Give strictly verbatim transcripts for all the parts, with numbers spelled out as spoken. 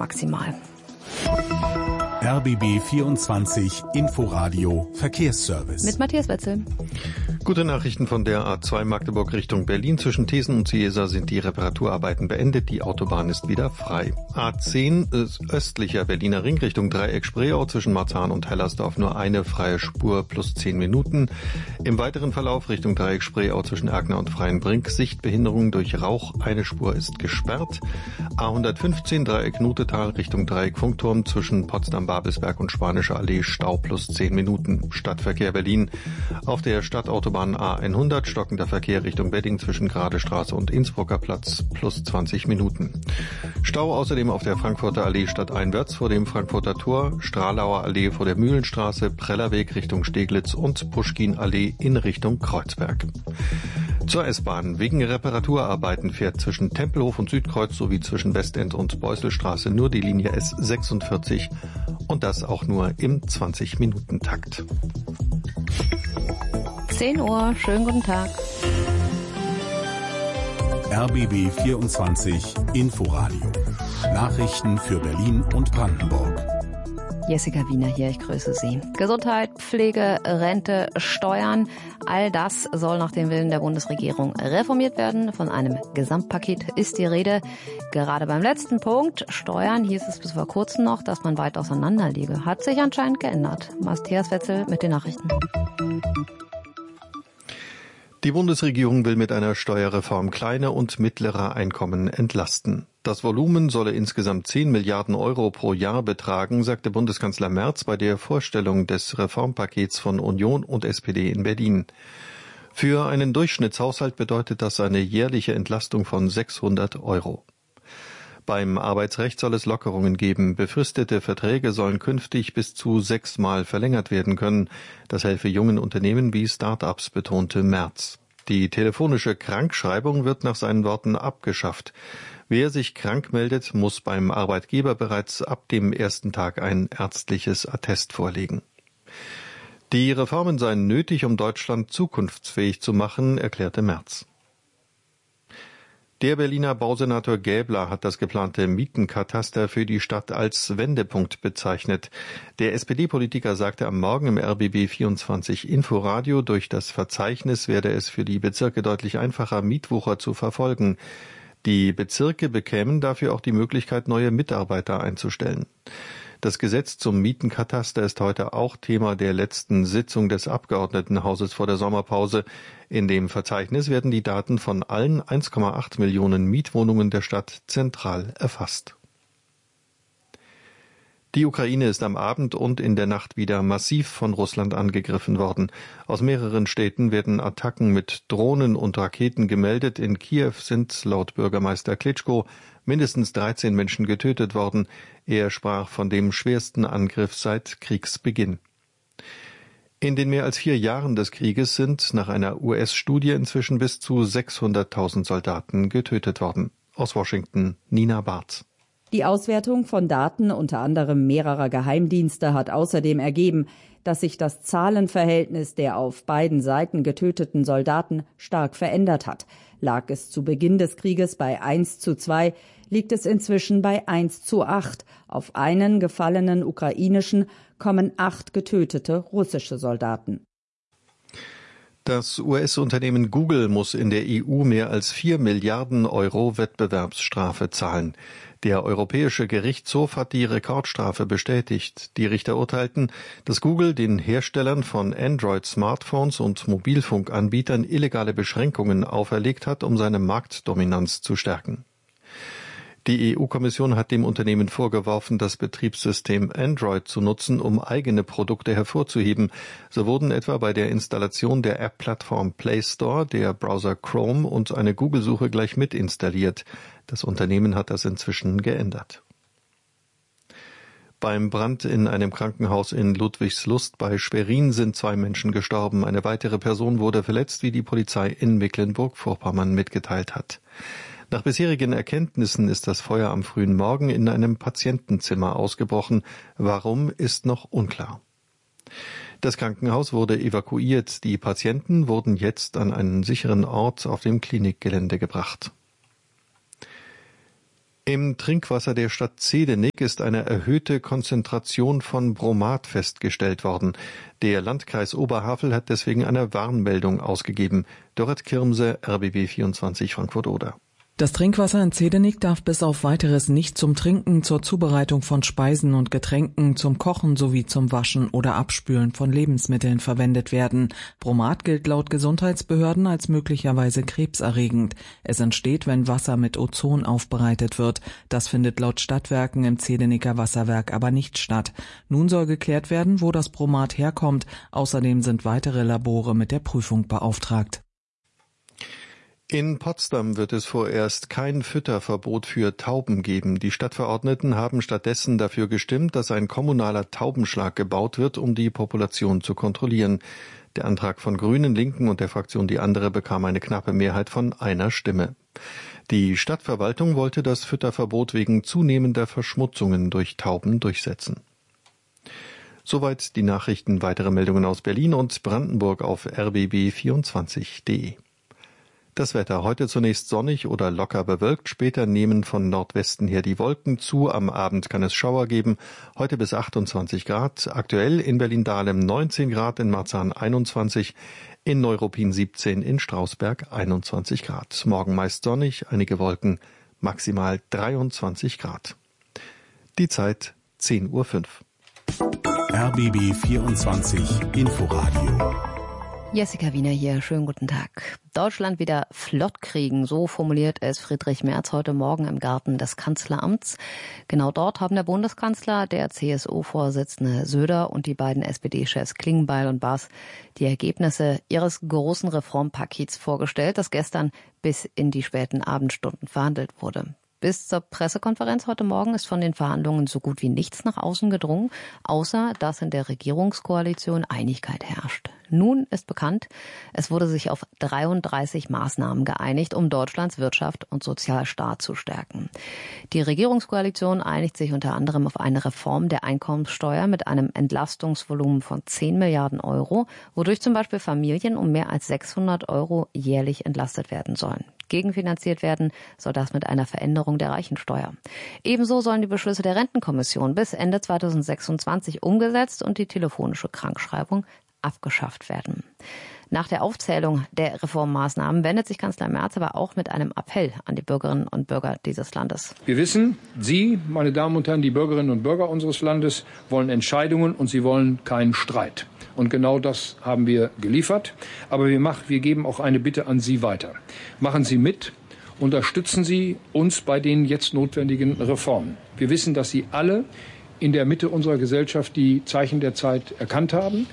maximal. R B B vierundzwanzig Inforadio Verkehrsservice. Mit Matthias Wetzel. Gute Nachrichten von der A zwei Magdeburg Richtung Berlin. Zwischen Thesen und Ciesa sind die Reparaturarbeiten beendet. Die Autobahn ist wieder frei. A zehn östlicher Berliner Ring Richtung Dreieck Spreeau zwischen Marzahn und Hellersdorf nur eine freie Spur plus zehn Minuten. Im weiteren Verlauf Richtung Dreieck Spreeau zwischen Erkner und Freienbrink Sichtbehinderung durch Rauch. Eine Spur ist gesperrt. A hundertfünfzehn Dreieck Nutetal Richtung Dreieck Funkturm zwischen Potsdam, Babelsberg und Spanische Allee Stau plus zehn Minuten. Stadtverkehr Berlin. Auf der Stadtautobahn A hundert stockender Verkehr Richtung Wedding zwischen Gradestraße und Innsbrucker Platz plus zwanzig Minuten. Stau außerdem auf der Frankfurter Allee stadteinwärts vor dem Frankfurter Tor, Stralauer Allee vor der Mühlenstraße, Prellerweg Richtung Steglitz und Puschkin-Allee in Richtung Kreuzberg. Zur S-Bahn. Wegen Reparaturarbeiten fährt zwischen Tempelhof und Südkreuz sowie zwischen Westend und Beuselstraße nur die Linie S sechsundvierzig und das auch nur im zwanzig-Minuten-Takt. zehn Uhr, schönen guten Tag. R B B vierundzwanzig Inforadio. Nachrichten für Berlin und Brandenburg. Jessica Wiener hier, ich grüße Sie. Gesundheit, Pflege, Rente, Steuern, all das soll nach dem Willen der Bundesregierung reformiert werden. Von einem Gesamtpaket ist die Rede. Gerade beim letzten Punkt, Steuern, hieß es bis vor kurzem noch, dass man weit auseinander liege. Hat sich anscheinend geändert. Matthias Wetzel mit den Nachrichten. Die Bundesregierung will mit einer Steuerreform kleine und mittlere Einkommen entlasten. Das Volumen solle insgesamt zehn Milliarden Euro pro Jahr betragen, sagte Bundeskanzler Merz bei der Vorstellung des Reformpakets von Union und S P D in Berlin. Für einen Durchschnittshaushalt bedeutet das eine jährliche Entlastung von sechshundert Euro. Beim Arbeitsrecht soll es Lockerungen geben. Befristete Verträge sollen künftig bis zu sechsmal verlängert werden können. Das helfe jungen Unternehmen wie Start-ups, betonte Merz. Die telefonische Krankschreibung wird nach seinen Worten abgeschafft. Wer sich krank meldet, muss beim Arbeitgeber bereits ab dem ersten Tag ein ärztliches Attest vorlegen. Die Reformen seien nötig, um Deutschland zukunftsfähig zu machen, erklärte Merz. Der Berliner Bausenator Gäbler hat das geplante Mietenkataster für die Stadt als Wendepunkt bezeichnet. Der S P D-Politiker sagte am Morgen im R B B vierundzwanzig Inforadio, durch das Verzeichnis werde es für die Bezirke deutlich einfacher, Mietwucher zu verfolgen. Die Bezirke bekämen dafür auch die Möglichkeit, neue Mitarbeiter einzustellen. Das Gesetz zum Mietenkataster ist heute auch Thema der letzten Sitzung des Abgeordnetenhauses vor der Sommerpause. In dem Verzeichnis werden die Daten von allen eins Komma acht Millionen Mietwohnungen der Stadt zentral erfasst. Die Ukraine ist am Abend und in der Nacht wieder massiv von Russland angegriffen worden. Aus mehreren Städten werden Attacken mit Drohnen und Raketen gemeldet. In Kiew sind laut Bürgermeister Klitschko mindestens dreizehn Menschen getötet worden. Er sprach von dem schwersten Angriff seit Kriegsbeginn. In den mehr als vier Jahren des Krieges sind nach einer U S-Studie inzwischen bis zu sechshunderttausend Soldaten getötet worden. Aus Washington, Nina Barth. Die Auswertung von Daten unter anderem mehrerer Geheimdienste hat außerdem ergeben, dass sich das Zahlenverhältnis der auf beiden Seiten getöteten Soldaten stark verändert hat. Lag es zu Beginn des Krieges bei eins zu zwei, liegt es inzwischen bei eins zu acht. Auf einen gefallenen ukrainischen kommen acht getötete russische Soldaten. Das U S-Unternehmen Google muss in der E U mehr als vier Milliarden Euro Wettbewerbsstrafe zahlen. Der Europäische Gerichtshof hat die Rekordstrafe bestätigt. Die Richter urteilten, dass Google den Herstellern von Android-Smartphones und Mobilfunkanbietern illegale Beschränkungen auferlegt hat, um seine Marktdominanz zu stärken. Die E U-Kommission hat dem Unternehmen vorgeworfen, das Betriebssystem Android zu nutzen, um eigene Produkte hervorzuheben. So wurden etwa bei der Installation der App-Plattform Play Store der Browser Chrome und eine Google-Suche gleich mit installiert. Das Unternehmen hat das inzwischen geändert. Beim Brand in einem Krankenhaus in Ludwigslust bei Schwerin sind zwei Menschen gestorben. Eine weitere Person wurde verletzt, wie die Polizei in Mecklenburg-Vorpommern mitgeteilt hat. Nach bisherigen Erkenntnissen ist das Feuer am frühen Morgen in einem Patientenzimmer ausgebrochen. Warum, ist noch unklar. Das Krankenhaus wurde evakuiert. Die Patienten wurden jetzt an einen sicheren Ort auf dem Klinikgelände gebracht. Im Trinkwasser der Stadt Zedenik ist eine erhöhte Konzentration von Bromat festgestellt worden. Der Landkreis Oberhavel hat deswegen eine Warnmeldung ausgegeben. Dorrit Kirmse, R B B vierundzwanzig Frankfurt-Oder. Das Trinkwasser in Zedenik darf bis auf Weiteres nicht zum Trinken, zur Zubereitung von Speisen und Getränken, zum Kochen sowie zum Waschen oder Abspülen von Lebensmitteln verwendet werden. Bromat gilt laut Gesundheitsbehörden als möglicherweise krebserregend. Es entsteht, wenn Wasser mit Ozon aufbereitet wird. Das findet laut Stadtwerken im Zedeniker Wasserwerk aber nicht statt. Nun soll geklärt werden, wo das Bromat herkommt. Außerdem sind weitere Labore mit der Prüfung beauftragt. In Potsdam wird es vorerst kein Fütterverbot für Tauben geben. Die Stadtverordneten haben stattdessen dafür gestimmt, dass ein kommunaler Taubenschlag gebaut wird, um die Population zu kontrollieren. Der Antrag von Grünen, Linken und der Fraktion Die Andere bekam eine knappe Mehrheit von einer Stimme. Die Stadtverwaltung wollte das Fütterverbot wegen zunehmender Verschmutzungen durch Tauben durchsetzen. Soweit die Nachrichten. Weitere Meldungen aus Berlin und Brandenburg auf r b b vierundzwanzig punkt de. Das Wetter heute zunächst sonnig oder locker bewölkt, später nehmen von Nordwesten her die Wolken zu, am Abend kann es Schauer geben, heute bis achtundzwanzig Grad, aktuell in Berlin-Dahlem neunzehn Grad, in Marzahn einundzwanzig, in Neuruppin siebzehn, in Strausberg einundzwanzig Grad. Morgen meist sonnig, einige Wolken, maximal dreiundzwanzig Grad. Die Zeit zehn Uhr fünf. R B B vierundzwanzig Inforadio. Jessica Wiener hier, schönen guten Tag. Deutschland wieder flott kriegen, so formuliert es Friedrich Merz heute Morgen im Garten des Kanzleramts. Genau dort haben der Bundeskanzler, der C S U-Vorsitzende Söder und die beiden S P D-Chefs Klingbeil und Baas die Ergebnisse ihres großen Reformpakets vorgestellt, das gestern bis in die späten Abendstunden verhandelt wurde. Bis zur Pressekonferenz heute Morgen ist von den Verhandlungen so gut wie nichts nach außen gedrungen, außer dass in der Regierungskoalition Einigkeit herrscht. Nun ist bekannt, es wurde sich auf dreiunddreißig Maßnahmen geeinigt, um Deutschlands Wirtschaft und Sozialstaat zu stärken. Die Regierungskoalition einigt sich unter anderem auf eine Reform der Einkommenssteuer mit einem Entlastungsvolumen von zehn Milliarden Euro, wodurch zum Beispiel Familien um mehr als sechshundert Euro jährlich entlastet werden sollen. Gegenfinanziert werden soll das mit einer Veränderung der Reichensteuer. Ebenso sollen die Beschlüsse der Rentenkommission bis Ende zweitausendsechsundzwanzig umgesetzt und die telefonische Krankschreibung abgeschafft werden. Nach der Aufzählung der Reformmaßnahmen wendet sich Kanzler Merz aber auch mit einem Appell an die Bürgerinnen und Bürger dieses Landes. Wir wissen, Sie, meine Damen und Herren, die Bürgerinnen und Bürger unseres Landes, wollen Entscheidungen und Sie wollen keinen Streit. Und genau das haben wir geliefert. Aber wir, machen, wir geben auch eine Bitte an Sie weiter. Machen Sie mit, unterstützen Sie uns bei den jetzt notwendigen Reformen. Wir wissen, dass Sie alle in der Mitte unserer Gesellschaft die Zeichen der Zeit erkannt haben.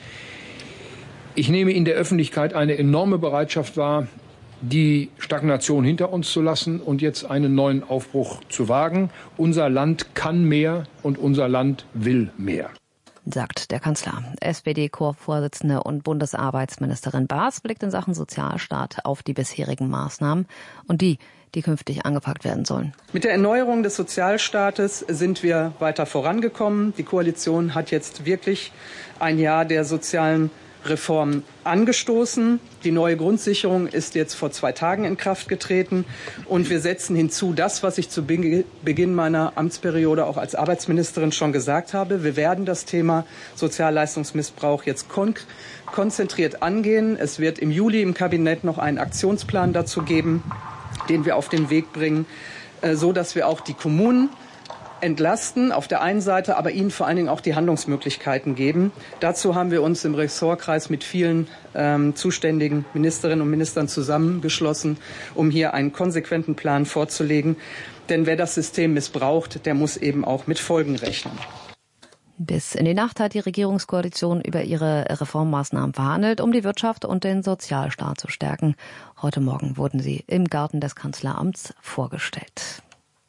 Ich nehme in der Öffentlichkeit eine enorme Bereitschaft wahr, die Stagnation hinter uns zu lassen und jetzt einen neuen Aufbruch zu wagen. Unser Land kann mehr und unser Land will mehr, sagt der Kanzler. S P D-Chorvorsitzende und Bundesarbeitsministerin Baas blickt in Sachen Sozialstaat auf die bisherigen Maßnahmen und die, die künftig angepackt werden sollen. Mit der Erneuerung des Sozialstaates sind wir weiter vorangekommen. Die Koalition hat jetzt wirklich ein Jahr der sozialen Reform angestoßen. Die neue Grundsicherung ist jetzt vor zwei Tagen in Kraft getreten und wir setzen hinzu das, was ich zu Beginn meiner Amtsperiode auch als Arbeitsministerin schon gesagt habe. Wir werden das Thema Sozialleistungsmissbrauch jetzt kon- konzentriert angehen. Es wird im Juli im Kabinett noch einen Aktionsplan dazu geben, den wir auf den Weg bringen, äh, so dass wir auch die Kommunen entlasten auf der einen Seite, aber ihnen vor allen Dingen auch die Handlungsmöglichkeiten geben. Dazu haben wir uns im Ressortkreis mit vielen ähm, zuständigen Ministerinnen und Ministern zusammengeschlossen, um hier einen konsequenten Plan vorzulegen. Denn wer das System missbraucht, der muss eben auch mit Folgen rechnen. Bis in die Nacht hat die Regierungskoalition über ihre Reformmaßnahmen verhandelt, um die Wirtschaft und den Sozialstaat zu stärken. Heute Morgen wurden sie im Garten des Kanzleramts vorgestellt.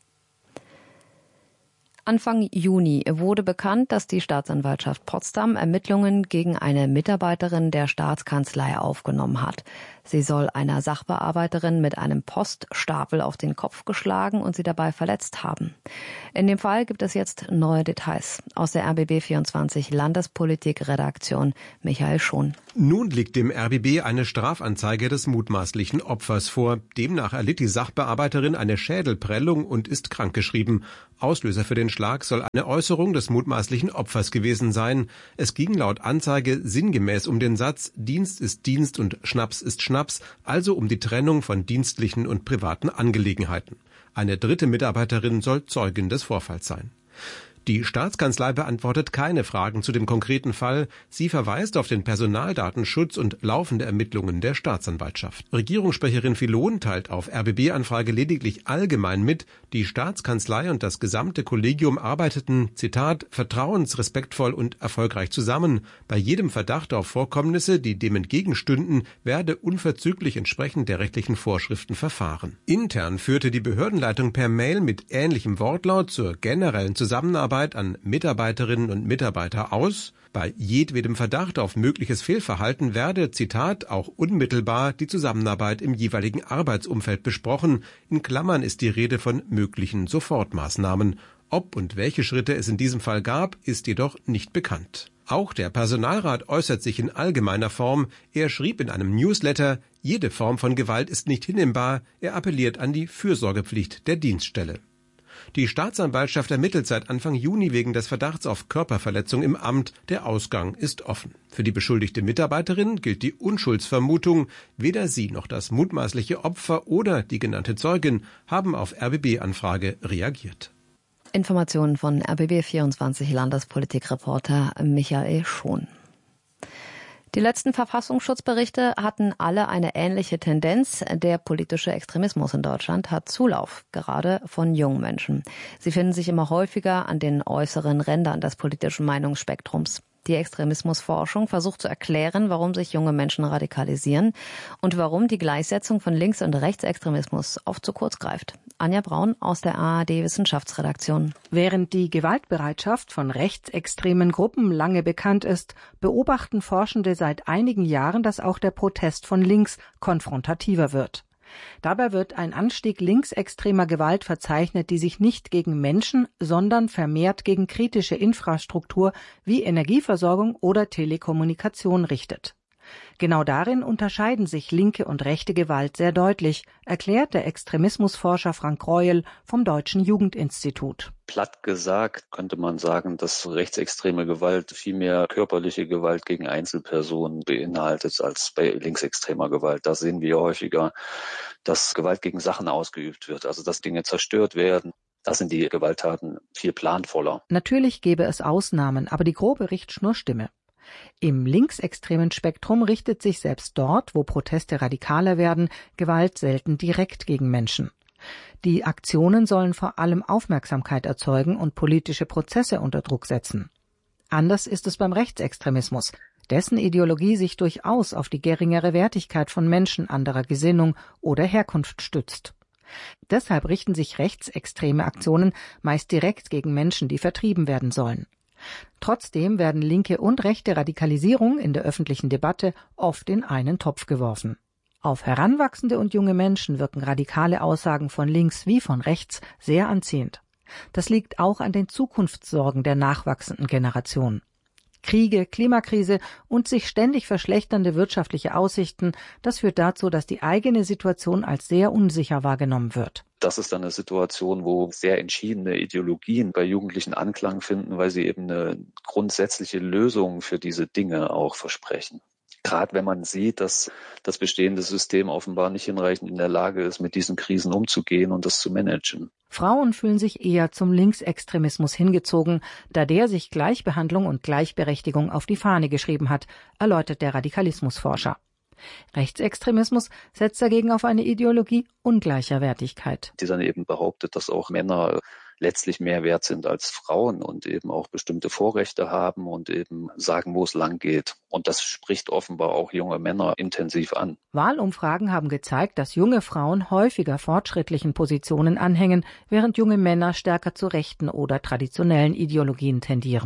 Anfang Juni wurde bekannt, dass die Staatsanwaltschaft Potsdam Ermittlungen gegen eine Mitarbeiterin der Staatskanzlei aufgenommen hat. Sie soll einer Sachbearbeiterin mit einem Poststapel auf den Kopf geschlagen und sie dabei verletzt haben. In dem Fall gibt es jetzt neue Details. Aus der R B B vierundzwanzig Landespolitik-Redaktion Michael Schon. Nun liegt dem R B B eine Strafanzeige des mutmaßlichen Opfers vor. Demnach erlitt die Sachbearbeiterin eine Schädelprellung und ist krankgeschrieben. Auslöser für den Schlag soll eine Äußerung des mutmaßlichen Opfers gewesen sein. Es ging laut Anzeige sinngemäß um den Satz Dienst ist Dienst und Schnaps ist Schnaps, also um die Trennung von dienstlichen und privaten Angelegenheiten. Eine dritte Mitarbeiterin soll Zeugin des Vorfalls sein. Die Staatskanzlei beantwortet keine Fragen zu dem konkreten Fall. Sie verweist auf den Personaldatenschutz und laufende Ermittlungen der Staatsanwaltschaft. Regierungssprecherin Filon teilt auf R B B-Anfrage lediglich allgemein mit, die Staatskanzlei und das gesamte Kollegium arbeiteten, Zitat, vertrauensrespektvoll und erfolgreich zusammen. Bei jedem Verdacht auf Vorkommnisse, die dem entgegenstünden, werde unverzüglich entsprechend der rechtlichen Vorschriften verfahren. Intern führte die Behördenleitung per Mail mit ähnlichem Wortlaut zur generellen Zusammenarbeit an Mitarbeiterinnen und Mitarbeiter aus. Bei jedwedem Verdacht auf mögliches Fehlverhalten werde, Zitat, auch unmittelbar die Zusammenarbeit im jeweiligen Arbeitsumfeld besprochen. In Klammern ist die Rede von möglichen Sofortmaßnahmen. Ob und welche Schritte es in diesem Fall gab, ist jedoch nicht bekannt. Auch der Personalrat äußert sich in allgemeiner Form. Er schrieb in einem Newsletter, jede Form von Gewalt ist nicht hinnehmbar. Er appelliert an die Fürsorgepflicht der Dienststelle. Die Staatsanwaltschaft ermittelt seit Anfang Juni wegen des Verdachts auf Körperverletzung im Amt. Der Ausgang ist offen. Für die beschuldigte Mitarbeiterin gilt die Unschuldsvermutung. Weder sie noch das mutmaßliche Opfer oder die genannte Zeugin haben auf R B B-Anfrage reagiert. Informationen von R B B vierundzwanzig Landespolitikreporter Michael Schon. Die letzten Verfassungsschutzberichte hatten alle eine ähnliche Tendenz. Der politische Extremismus in Deutschland hat Zulauf, gerade von jungen Menschen. Sie finden sich immer häufiger an den äußeren Rändern des politischen Meinungsspektrums. Die Extremismusforschung versucht zu erklären, warum sich junge Menschen radikalisieren und warum die Gleichsetzung von Links- und Rechtsextremismus oft zu kurz greift. Anja Braun aus der A R D-Wissenschaftsredaktion. Während die Gewaltbereitschaft von rechtsextremen Gruppen lange bekannt ist, beobachten Forschende seit einigen Jahren, dass auch der Protest von links konfrontativer wird. Dabei wird ein Anstieg linksextremer Gewalt verzeichnet, die sich nicht gegen Menschen, sondern vermehrt gegen kritische Infrastruktur wie Energieversorgung oder Telekommunikation richtet. Genau darin unterscheiden sich linke und rechte Gewalt sehr deutlich, erklärt der Extremismusforscher Frank Greuel vom Deutschen Jugendinstitut. Platt gesagt könnte man sagen, dass rechtsextreme Gewalt viel mehr körperliche Gewalt gegen Einzelpersonen beinhaltet als bei linksextremer Gewalt. Da sehen wir häufiger, dass Gewalt gegen Sachen ausgeübt wird, also dass Dinge zerstört werden. Da sind die Gewalttaten viel planvoller. Natürlich gäbe es Ausnahmen, aber die grobe Richtschnur stimme. Im linksextremen Spektrum richtet sich selbst dort, wo Proteste radikaler werden, Gewalt selten direkt gegen Menschen. Die Aktionen sollen vor allem Aufmerksamkeit erzeugen und politische Prozesse unter Druck setzen. Anders ist es beim Rechtsextremismus, dessen Ideologie sich durchaus auf die geringere Wertigkeit von Menschen anderer Gesinnung oder Herkunft stützt. Deshalb richten sich rechtsextreme Aktionen meist direkt gegen Menschen, die vertrieben werden sollen. Trotzdem werden linke und rechte Radikalisierung in der öffentlichen Debatte oft in einen Topf geworfen. Auf Heranwachsende und junge Menschen wirken radikale Aussagen von links wie von rechts sehr anziehend. Das liegt auch an den Zukunftssorgen der nachwachsenden Generation. Kriege, Klimakrise und sich ständig verschlechternde wirtschaftliche Aussichten, das führt dazu, dass die eigene Situation als sehr unsicher wahrgenommen wird. Das ist dann eine Situation, wo sehr entschiedene Ideologien bei Jugendlichen Anklang finden, weil sie eben eine grundsätzliche Lösung für diese Dinge auch versprechen. Gerade wenn man sieht, dass das bestehende System offenbar nicht hinreichend in der Lage ist, mit diesen Krisen umzugehen und das zu managen. Frauen fühlen sich eher zum Linksextremismus hingezogen, da der sich Gleichbehandlung und Gleichberechtigung auf die Fahne geschrieben hat, erläutert der Radikalismusforscher. Rechtsextremismus setzt dagegen auf eine Ideologie ungleicher Wertigkeit. Die dann eben behauptet, dass auch Männer letztlich mehr wert sind als Frauen und eben auch bestimmte Vorrechte haben und eben sagen, wo es lang geht. Und das spricht offenbar auch junge Männer intensiv an. Wahlumfragen haben gezeigt, dass junge Frauen häufiger fortschrittlichen Positionen anhängen, während junge Männer stärker zu rechten oder traditionellen Ideologien tendieren.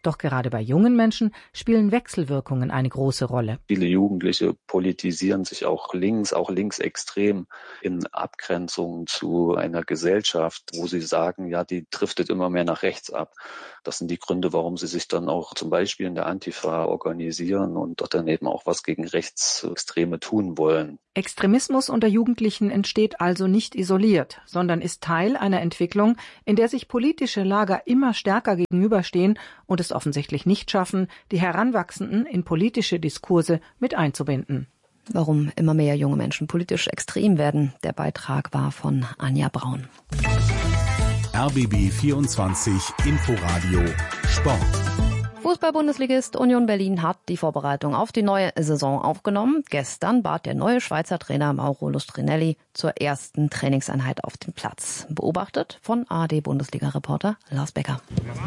Doch gerade bei jungen Menschen spielen Wechselwirkungen eine große Rolle. Viele Jugendliche politisieren sich auch links, auch linksextrem in Abgrenzung zu einer Gesellschaft, wo sie sagen, ja, die driftet immer mehr nach rechts ab. Das sind die Gründe, warum sie sich dann auch zum Beispiel in der Antifa organisieren und dort dann eben auch was gegen Rechtsextreme tun wollen. Extremismus unter Jugendlichen entsteht also nicht isoliert, sondern ist Teil einer Entwicklung, in der sich politische Lager immer stärker gegenüberstehen und es offensichtlich nicht schaffen, die Heranwachsenden in politische Diskurse mit einzubinden. Warum immer mehr junge Menschen politisch extrem werden. Der Beitrag war von Anja Braun. R B B vierundzwanzig Inforadio Sport. Fußball-Bundesligist Union Berlin hat die Vorbereitung auf die neue Saison aufgenommen. Gestern bat der neue Schweizer Trainer Mauro Lustrinelli zur ersten Trainingseinheit auf den Platz. Beobachtet von A R D-Bundesliga-Reporter Lars Becker.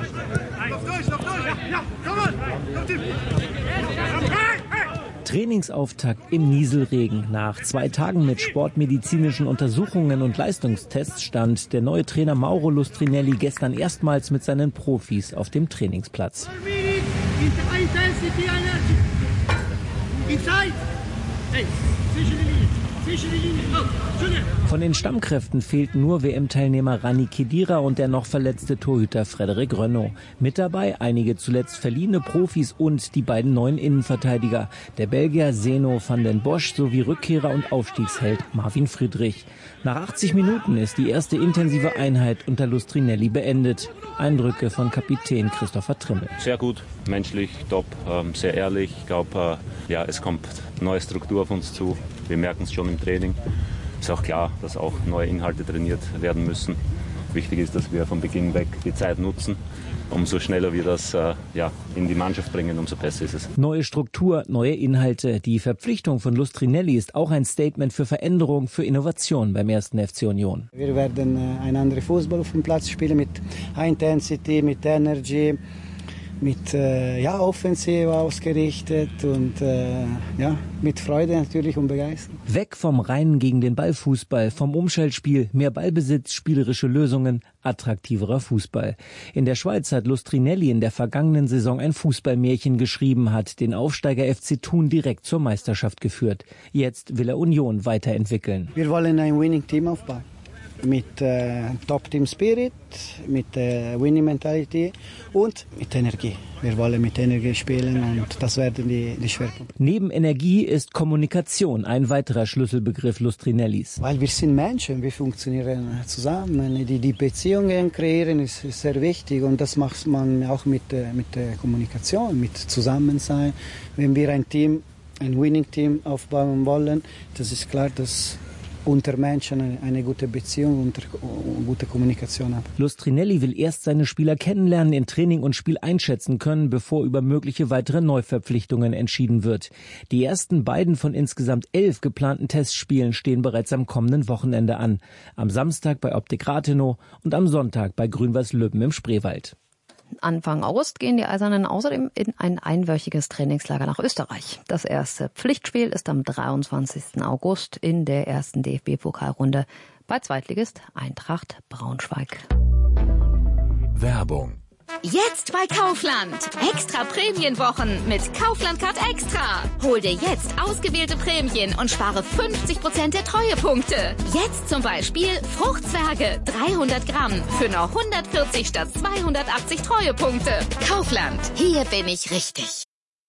Trainingsauftakt im Nieselregen. Nach zwei Tagen mit sportmedizinischen Untersuchungen und Leistungstests stand der neue Trainer Mauro Lustrinelli gestern erstmals mit seinen Profis auf dem Trainingsplatz. Von den Stammkräften fehlten nur W M-Teilnehmer Rani Khedira und der noch verletzte Torhüter Frederik Rönno. Mit dabei einige zuletzt verliehene Profis und die beiden neuen Innenverteidiger, der Belgier Zeno van den Bosch sowie Rückkehrer und Aufstiegsheld Marvin Friedrich. Nach achtzig Minuten ist die erste intensive Einheit unter Lustrinelli beendet. Eindrücke von Kapitän Christopher Trimmel. Sehr gut, menschlich, top, sehr ehrlich. Ich glaube, ja, es kommt neue Struktur auf uns zu. Wir merken es schon im Training. Ist auch klar, dass auch neue Inhalte trainiert werden müssen. Wichtig ist, dass wir von Beginn weg die Zeit nutzen. Umso schneller wir das äh, ja, in die Mannschaft bringen, umso besser ist es. Neue Struktur, neue Inhalte. Die Verpflichtung von Lustrinelli ist auch ein Statement für Veränderung, für Innovation beim ersten F C Union. Wir werden äh, einen anderen Fußball auf dem Platz spielen mit High Intensity, mit Energy, mit äh, ja, offensiv ausgerichtet und äh, ja, mit Freude natürlich und Begeisterung. Weg vom reinen gegen den Ballfußball, vom Umschaltspiel, mehr Ballbesitz, spielerische Lösungen, attraktiverer Fußball. In der Schweiz hat Lustrinelli in der vergangenen Saison ein Fußballmärchen geschrieben, hat den Aufsteiger F C Thun direkt zur Meisterschaft geführt. Jetzt will er Union weiterentwickeln. Wir wollen ein Winning-Team aufbauen. Mit äh, Top-Team-Spirit, mit äh, Winning-Mentality und mit Energie. Wir wollen mit Energie spielen und das werden die, die Schwerpunkte. Neben Energie ist Kommunikation ein weiterer Schlüsselbegriff Lustrinellis. Weil wir sind Menschen, wir funktionieren zusammen. Die, die Beziehungen kreieren ist, ist sehr wichtig und das macht man auch mit, äh, mit der Kommunikation, mit Zusammensein. Wenn wir ein Team, ein Winning-Team aufbauen wollen, das ist klar, dass unter Menschen eine, eine gute Beziehung und eine gute Kommunikation haben. Lustrinelli will erst seine Spieler kennenlernen, in Training und Spiel einschätzen können, bevor über mögliche weitere Neuverpflichtungen entschieden wird. Die ersten beiden von insgesamt elf geplanten Testspielen stehen bereits am kommenden Wochenende an. Am Samstag bei Optik Rathenow und am Sonntag bei Grün-Weiß Löben im Spreewald. Anfang August gehen die Eisernen außerdem in ein einwöchiges Trainingslager nach Österreich. Das erste Pflichtspiel ist am dreiundzwanzigsten August in der ersten D F B-Pokalrunde bei Zweitligist Eintracht Braunschweig. Werbung. Jetzt bei Kaufland. Extra Prämienwochen mit Kaufland Card Extra. Hol dir jetzt ausgewählte Prämien und spare fünfzig Prozent der Treuepunkte. Jetzt zum Beispiel Fruchtzwerge dreihundert Gramm für nur hundertvierzig statt zweihundertachtzig Treuepunkte. Kaufland. Hier bin ich richtig.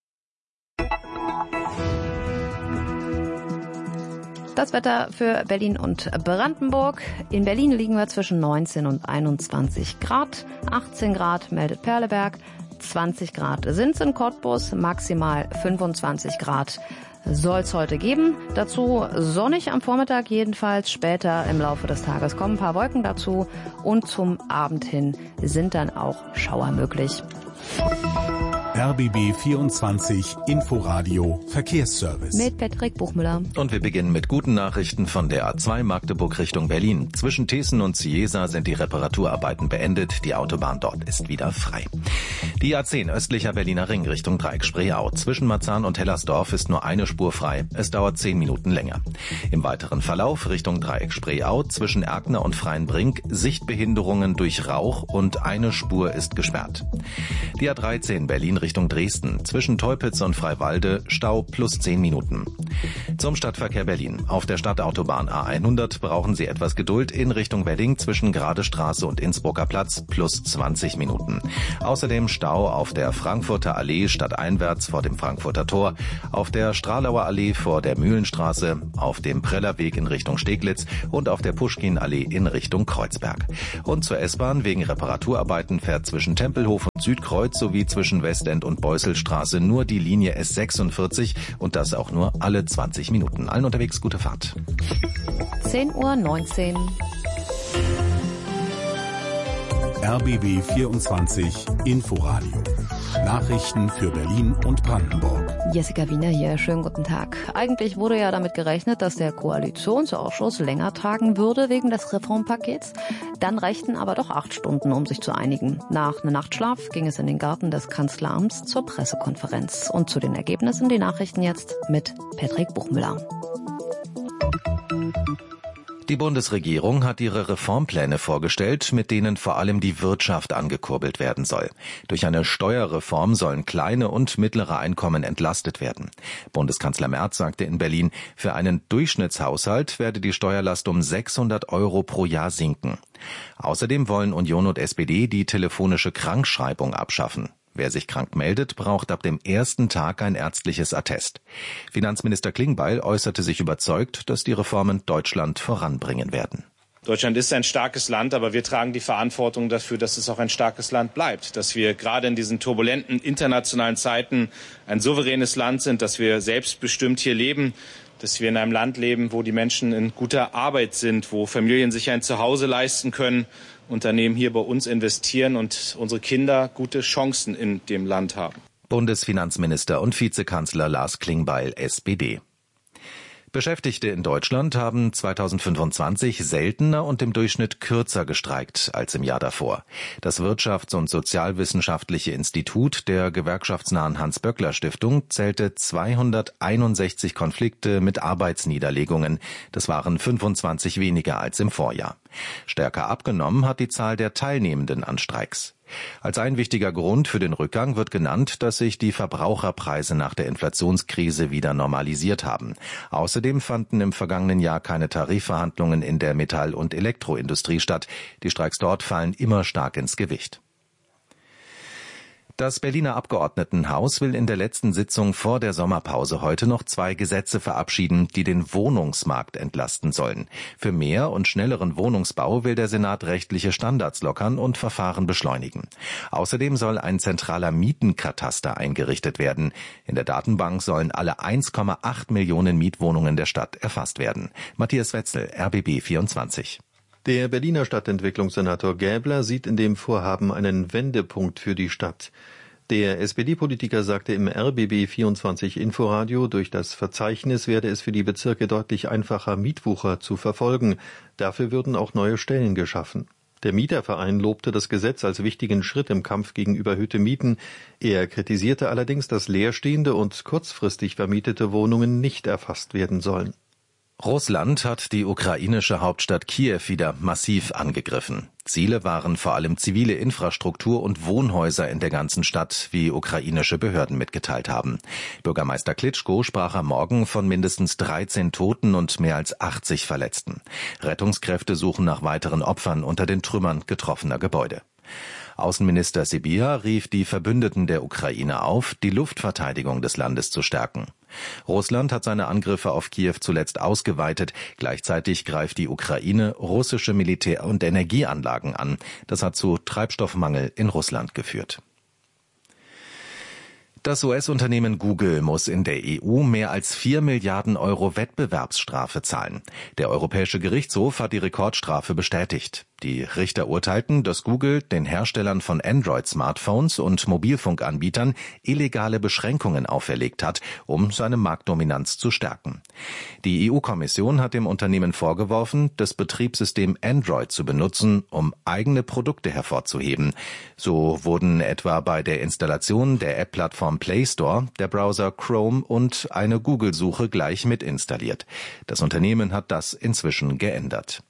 Das Wetter für Berlin und Brandenburg. In Berlin liegen wir zwischen neunzehn und einundzwanzig Grad. achtzehn Grad meldet Perleberg. zwanzig Grad sind's in Cottbus. Maximal fünfundzwanzig Grad soll's heute geben. Dazu sonnig am Vormittag jedenfalls. Später im Laufe des Tages kommen ein paar Wolken dazu. Und zum Abend hin sind dann auch Schauer möglich. R B B vierundzwanzig Inforadio Verkehrsservice. Mit Patrick Buchmüller. Und wir beginnen mit guten Nachrichten von der A zwei Magdeburg Richtung Berlin. Zwischen Thesen und Cieza sind die Reparaturarbeiten beendet. Die Autobahn dort ist wieder frei. Die A zehn östlicher Berliner Ring Richtung Dreieck-Spreeau. Zwischen Marzahn und Hellersdorf ist nur eine Spur frei. Es dauert zehn Minuten länger. Im weiteren Verlauf Richtung Dreieck-Spreeau zwischen Erkner und Freienbrink Sichtbehinderungen durch Rauch und eine Spur ist gesperrt. Die A dreizehn Berlin Richtung Dresden. Zwischen Teupitz und Freiwalde Stau plus zehn Minuten. Zum Stadtverkehr Berlin. Auf der Stadtautobahn A hundert brauchen Sie etwas Geduld in Richtung Wedding zwischen Gradestraße und Innsbrucker Platz plus zwanzig Minuten. Außerdem Stau auf der Frankfurter Allee stadteinwärts vor dem Frankfurter Tor, auf der Stralauer Allee vor der Mühlenstraße, auf dem Prellerweg in Richtung Steglitz und auf der Puschkin-Allee in Richtung Kreuzberg. Und zur S-Bahn wegen Reparaturarbeiten fährt zwischen Tempelhof und Südkreuz sowie zwischen Westend und Beusselstraße nur die Linie S sechsundvierzig und das auch nur alle zwanzig Minuten. Allen unterwegs gute Fahrt. zehn Uhr neunzehn. R B B vierundzwanzig Inforadio. Nachrichten für Berlin und Brandenburg. Jessica Wiener hier, schönen guten Tag. Eigentlich wurde ja damit gerechnet, dass der Koalitionsausschuss länger tagen würde wegen des Reformpakets. Dann reichten aber doch acht Stunden, um sich zu einigen. Nach einem Nachtschlaf ging es in den Garten des Kanzleramts zur Pressekonferenz. Und zu den Ergebnissen die Nachrichten jetzt mit Patrick Buchmüller. Die Bundesregierung hat ihre Reformpläne vorgestellt, mit denen vor allem die Wirtschaft angekurbelt werden soll. Durch eine Steuerreform sollen kleine und mittlere Einkommen entlastet werden. Bundeskanzler Merz sagte in Berlin, für einen Durchschnittshaushalt werde die Steuerlast um sechshundert Euro pro Jahr sinken. Außerdem wollen Union und S P D die telefonische Krankschreibung abschaffen. Wer sich krank meldet, braucht ab dem ersten Tag ein ärztliches Attest. Finanzminister Klingbeil äußerte sich überzeugt, dass die Reformen Deutschland voranbringen werden. Deutschland ist ein starkes Land, aber wir tragen die Verantwortung dafür, dass es auch ein starkes Land bleibt. Dass wir gerade in diesen turbulenten internationalen Zeiten ein souveränes Land sind, dass wir selbstbestimmt hier leben, dass wir in einem Land leben, wo die Menschen in guter Arbeit sind, wo Familien sich ein Zuhause leisten können, Unternehmen hier bei uns investieren und unsere Kinder gute Chancen in dem Land haben. Bundesfinanzminister und Vizekanzler Lars Klingbeil, S P D. Beschäftigte in Deutschland haben zweitausendfünfundzwanzig seltener und im Durchschnitt kürzer gestreikt als im Jahr davor. Das Wirtschafts- und Sozialwissenschaftliche Institut der gewerkschaftsnahen Hans-Böckler-Stiftung zählte zweihunderteinundsechzig Konflikte mit Arbeitsniederlegungen. Das waren fünfundzwanzig weniger als im Vorjahr. Stärker abgenommen hat die Zahl der Teilnehmenden an Streiks. Als ein wichtiger Grund für den Rückgang wird genannt, dass sich die Verbraucherpreise nach der Inflationskrise wieder normalisiert haben. Außerdem fanden im vergangenen Jahr keine Tarifverhandlungen in der Metall- und Elektroindustrie statt. Die Streiks dort fallen immer stark ins Gewicht. Das Berliner Abgeordnetenhaus will in der letzten Sitzung vor der Sommerpause heute noch zwei Gesetze verabschieden, die den Wohnungsmarkt entlasten sollen. Für mehr und schnelleren Wohnungsbau will der Senat rechtliche Standards lockern und Verfahren beschleunigen. Außerdem soll ein zentraler Mietenkataster eingerichtet werden. In der Datenbank sollen alle eins Komma acht Millionen Mietwohnungen der Stadt erfasst werden. Matthias Wetzel, R B B vierundzwanzig. Der Berliner Stadtentwicklungssenator Gäbler sieht in dem Vorhaben einen Wendepunkt für die Stadt. Der S P D-Politiker sagte im R B B vierundzwanzig Inforadio, durch das Verzeichnis werde es für die Bezirke deutlich einfacher, Mietwucher zu verfolgen. Dafür würden auch neue Stellen geschaffen. Der Mieterverein lobte das Gesetz als wichtigen Schritt im Kampf gegen überhöhte Mieten. Er kritisierte allerdings, dass leerstehende und kurzfristig vermietete Wohnungen nicht erfasst werden sollen. Russland hat die ukrainische Hauptstadt Kiew wieder massiv angegriffen. Ziele waren vor allem zivile Infrastruktur und Wohnhäuser in der ganzen Stadt, wie ukrainische Behörden mitgeteilt haben. Bürgermeister Klitschko sprach am Morgen von mindestens dreizehn Toten und mehr als achtzig Verletzten. Rettungskräfte suchen nach weiteren Opfern unter den Trümmern getroffener Gebäude. Außenminister Sybiha rief die Verbündeten der Ukraine auf, die Luftverteidigung des Landes zu stärken. Russland hat seine Angriffe auf Kiew zuletzt ausgeweitet. Gleichzeitig greift die Ukraine russische Militär- und Energieanlagen an. Das hat zu Treibstoffmangel in Russland geführt. Das U S-Unternehmen Google muss in der E U mehr als vier Milliarden Euro Wettbewerbsstrafe zahlen. Der Europäische Gerichtshof hat die Rekordstrafe bestätigt. Die Richter urteilten, dass Google den Herstellern von Android-Smartphones und Mobilfunkanbietern illegale Beschränkungen auferlegt hat, um seine Marktdominanz zu stärken. Die E U-Kommission hat dem Unternehmen vorgeworfen, das Betriebssystem Android zu benutzen, um eigene Produkte hervorzuheben. So wurden etwa bei der Installation der App-Plattform Play Store der Browser Chrome und eine Google-Suche gleich mit installiert. Das Unternehmen hat das inzwischen geändert.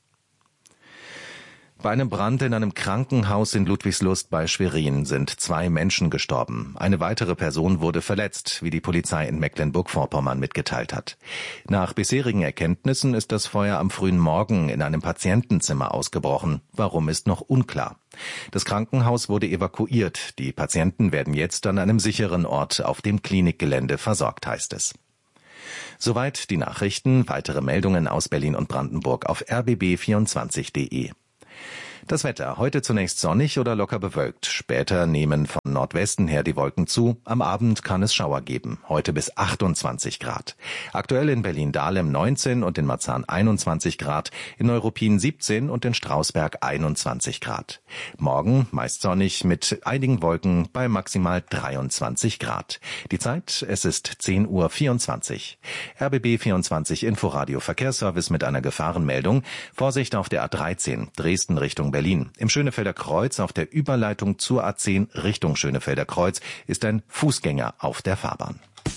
Bei einem Brand in einem Krankenhaus in Ludwigslust bei Schwerin sind zwei Menschen gestorben. Eine weitere Person wurde verletzt, wie die Polizei in Mecklenburg-Vorpommern mitgeteilt hat. Nach bisherigen Erkenntnissen ist das Feuer am frühen Morgen in einem Patientenzimmer ausgebrochen. Warum ist noch unklar. Das Krankenhaus wurde evakuiert. Die Patienten werden jetzt an einem sicheren Ort auf dem Klinikgelände versorgt, heißt es. Soweit die Nachrichten. Weitere Meldungen aus Berlin und Brandenburg auf r b b vierundzwanzig punkt de. Das Wetter. Heute zunächst sonnig oder locker bewölkt. Später nehmen von Nordwesten her die Wolken zu. Am Abend kann es Schauer geben. Heute bis achtundzwanzig Grad. Aktuell in Berlin-Dahlem neunzehn und in Marzahn einundzwanzig Grad. In Neuruppin siebzehn und in Strausberg einundzwanzig Grad. Morgen meist sonnig mit einigen Wolken bei maximal dreiundzwanzig Grad. Die Zeit, es ist zehn Uhr vierundzwanzig. R B B vierundzwanzig Inforadio Verkehrsservice mit einer Gefahrenmeldung. Vorsicht auf der A dreizehn, Dresden Richtung Berlin. Im Schönefelder Kreuz auf der Überleitung zur A zehn Richtung Schönefelder Kreuz ist ein Fußgänger auf der Fahrbahn.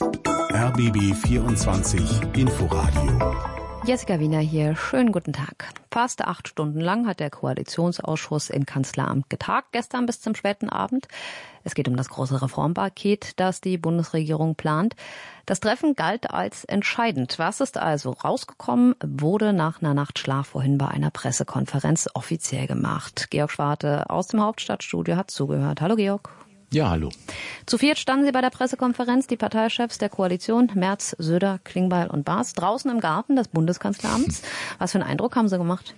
R B B vierundzwanzig Inforadio. Jessica Wiener hier. Schönen guten Tag. Fast acht Stunden lang hat der Koalitionsausschuss im Kanzleramt getagt, gestern bis zum späten Abend. Es geht um das große Reformpaket, das die Bundesregierung plant. Das Treffen galt als entscheidend. Was ist also rausgekommen, wurde nach einer Nacht Schlaf vorhin bei einer Pressekonferenz offiziell gemacht. Georg Schwarte aus dem Hauptstadtstudio hat zugehört. Hallo Georg. Ja, hallo. Zu viert standen sie bei der Pressekonferenz, die Parteichefs der Koalition, Merz, Söder, Klingbeil und Baas, draußen im Garten des Bundeskanzleramts. Was für einen Eindruck haben sie gemacht?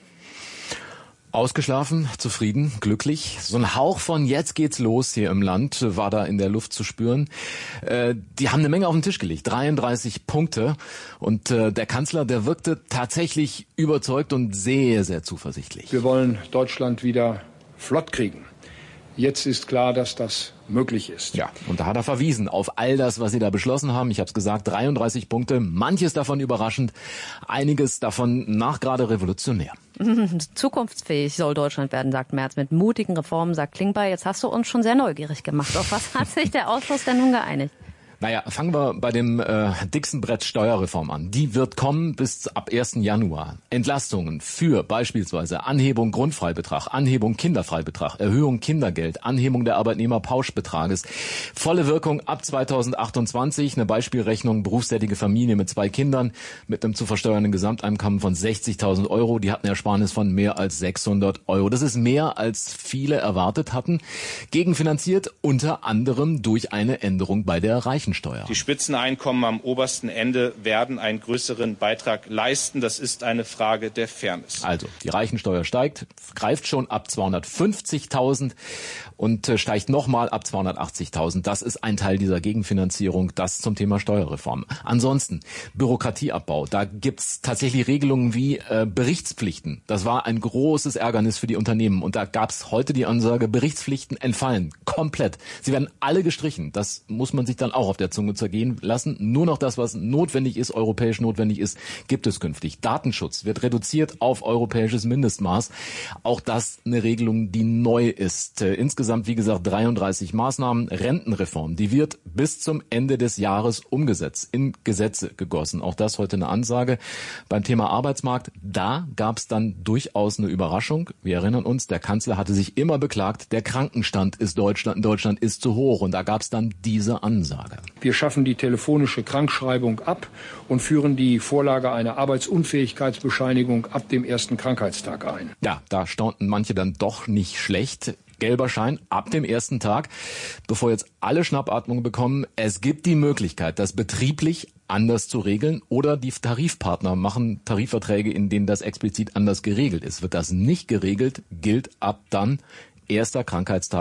Ausgeschlafen, zufrieden, glücklich. So ein Hauch von jetzt geht's los hier im Land war da in der Luft zu spüren. Äh, die haben eine Menge auf den Tisch gelegt, dreiunddreißig Punkte. Und äh, der Kanzler, der wirkte tatsächlich überzeugt und sehr, sehr zuversichtlich. Wir wollen Deutschland wieder flott kriegen. Jetzt ist klar, dass das möglich ist. Ja, und da hat er verwiesen auf all das, was sie da beschlossen haben. Ich habe es gesagt, dreiunddreißig Punkte, manches davon überraschend, einiges davon nachgerade revolutionär. Zukunftsfähig soll Deutschland werden, sagt Merz, mit mutigen Reformen, sagt Klingbeil. Jetzt hast du uns schon sehr neugierig gemacht. Auf was hat sich der Ausschuss denn nun geeinigt? Naja, fangen wir bei dem äh, dicksten Brett Steuerreform an. Die wird kommen bis ab ersten Januar. Entlastungen für beispielsweise Anhebung Grundfreibetrag, Anhebung Kinderfreibetrag, Erhöhung Kindergeld, Anhebung der Arbeitnehmerpauschbetrages. Volle Wirkung ab zweitausendachtundzwanzig. Eine Beispielrechnung, berufstätige Familie mit zwei Kindern mit einem zu versteuernden Gesamteinkommen von sechzigtausend Euro. Die hat eine Ersparnis von mehr als sechshundert Euro. Das ist mehr, als viele erwartet hatten. Gegenfinanziert unter anderem durch eine Änderung bei der Reichensteuer. Die Spitzeneinkommen am obersten Ende werden einen größeren Beitrag leisten. Das ist eine Frage der Fairness. Also, die Reichensteuer steigt, greift schon ab zweihundertfünfzigtausend und steigt nochmal ab zweihundertachtzigtausend. Das ist ein Teil dieser Gegenfinanzierung. Das zum Thema Steuerreform. Ansonsten, Bürokratieabbau. Da gibt's tatsächlich Regelungen wie äh, Berichtspflichten. Das war ein großes Ärgernis für die Unternehmen. Und da gab's heute die Ansage, Berichtspflichten entfallen. Komplett. Sie werden alle gestrichen. Das muss man sich dann auch auf der Zunge zergehen lassen. Nur noch das, was notwendig ist, europäisch notwendig ist, gibt es künftig. Datenschutz wird reduziert auf europäisches Mindestmaß. Auch das eine Regelung, die neu ist. Äh, insgesamt, wie gesagt, dreiunddreißig Maßnahmen. Rentenreform, die wird bis zum Ende des Jahres umgesetzt, in Gesetze gegossen. Auch das heute eine Ansage. Beim Thema Arbeitsmarkt, da gab es dann durchaus eine Überraschung. Wir erinnern uns, der Kanzler hatte sich immer beklagt, der Krankenstand ist Deutschland, in Deutschland ist zu hoch. Und da gab es dann diese Ansage. Wir schaffen die telefonische Krankschreibung ab und führen die Vorlage einer Arbeitsunfähigkeitsbescheinigung ab dem ersten Krankheitstag ein. Ja, da staunten manche dann doch nicht schlecht. Gelber Schein ab dem ersten Tag. Bevor jetzt alle Schnappatmung bekommen, es gibt die Möglichkeit, das betrieblich anders zu regeln oder die Tarifpartner machen Tarifverträge, in denen das explizit anders geregelt ist. Wird das nicht geregelt, gilt ab dann erster Krankheitstag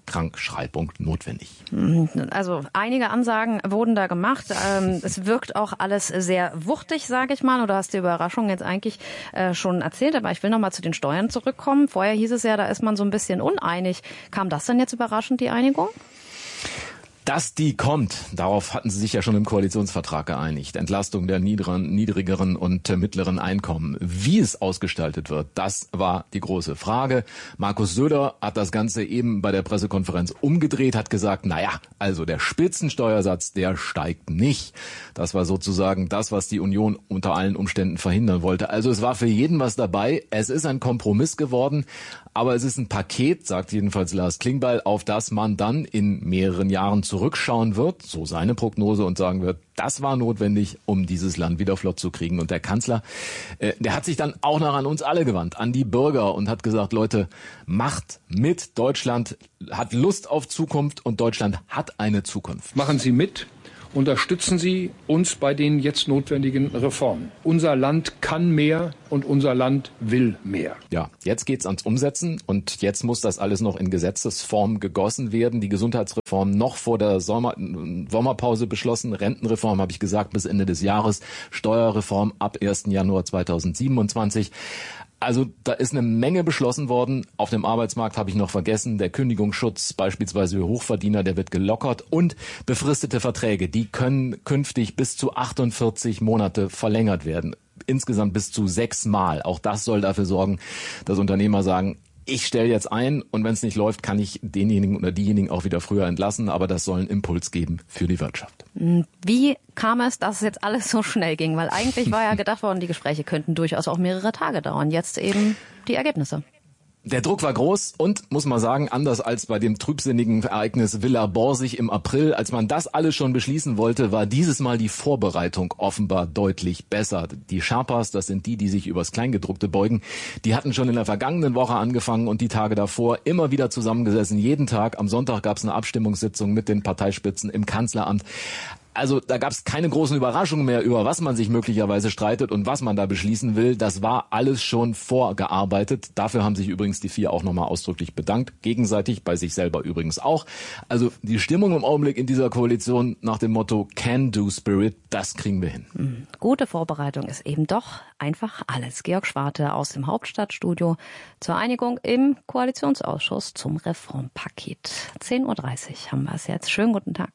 Krankschreibung notwendig. Also einige Ansagen wurden da gemacht. Ähm, es wirkt auch alles sehr wuchtig, sage ich mal. Und du hast die Überraschung jetzt eigentlich äh, schon erzählt. Aber ich will noch mal zu den Steuern zurückkommen. Vorher hieß es ja, da ist man so ein bisschen uneinig. Kam das denn jetzt überraschend, die Einigung? Dass die kommt, darauf hatten sie sich ja schon im Koalitionsvertrag geeinigt. Entlastung der niederen, niedrigeren und mittleren Einkommen. Wie es ausgestaltet wird, das war die große Frage. Markus Söder hat das Ganze eben bei der Pressekonferenz umgedreht, hat gesagt, naja, also der Spitzensteuersatz, der steigt nicht. Das war sozusagen das, was die Union unter allen Umständen verhindern wollte. Also es war für jeden was dabei. Es ist ein Kompromiss geworden. Aber es ist ein Paket, sagt jedenfalls Lars Klingbeil, auf das man dann in mehreren Jahren zurückschauen wird, so seine Prognose, und sagen wird, das war notwendig, um dieses Land wieder flott zu kriegen. Und der Kanzler, äh, der hat sich dann auch noch an uns alle gewandt, an die Bürger, und hat gesagt, Leute, macht mit, Deutschland hat Lust auf Zukunft und Deutschland hat eine Zukunft. Machen Sie mit. Unterstützen Sie uns bei den jetzt notwendigen Reformen. Unser Land kann mehr und unser Land will mehr. Ja, jetzt geht's ans Umsetzen und jetzt muss das alles noch in Gesetzesform gegossen werden. Die Gesundheitsreform noch vor der Sommer- Sommerpause beschlossen. Rentenreform, habe ich gesagt, bis Ende des Jahres. Steuerreform ab ersten Januar zweitausendsiebenundzwanzig. Also da ist eine Menge beschlossen worden. Auf dem Arbeitsmarkt habe ich noch vergessen, der Kündigungsschutz beispielsweise für Hochverdiener, der wird gelockert, und befristete Verträge, die können künftig bis zu achtundvierzig Monate verlängert werden. Insgesamt bis zu sechs Mal. Auch das soll dafür sorgen, dass Unternehmer sagen, ich stelle jetzt ein und wenn es nicht läuft, kann ich denjenigen oder diejenigen auch wieder früher entlassen. Aber das soll einen Impuls geben für die Wirtschaft. Wie kam es, dass es jetzt alles so schnell ging? Weil eigentlich war ja gedacht worden, die Gespräche könnten durchaus auch mehrere Tage dauern. Jetzt eben die Ergebnisse. Der Druck war groß und, muss man sagen, anders als bei dem trübsinnigen Ereignis Villa Borsig im April, als man das alles schon beschließen wollte, war dieses Mal die Vorbereitung offenbar deutlich besser. Die Sherpas, das sind die, die sich übers Kleingedruckte beugen, die hatten schon in der vergangenen Woche angefangen und die Tage davor immer wieder zusammengesessen, jeden Tag. Am Sonntag gab es eine Abstimmungssitzung mit den Parteispitzen im Kanzleramt. Also da gab es keine großen Überraschungen mehr, über was man sich möglicherweise streitet und was man da beschließen will. Das war alles schon vorgearbeitet. Dafür haben sich übrigens die vier auch nochmal ausdrücklich bedankt. Gegenseitig, bei sich selber übrigens auch. Also die Stimmung im Augenblick in dieser Koalition nach dem Motto Can-Do-Spirit, das kriegen wir hin. Gute Vorbereitung ist eben doch einfach alles. Georg Schwarte aus dem Hauptstadtstudio zur Einigung im Koalitionsausschuss zum Reformpaket. zehn Uhr dreißig haben wir es jetzt. Schönen guten Tag.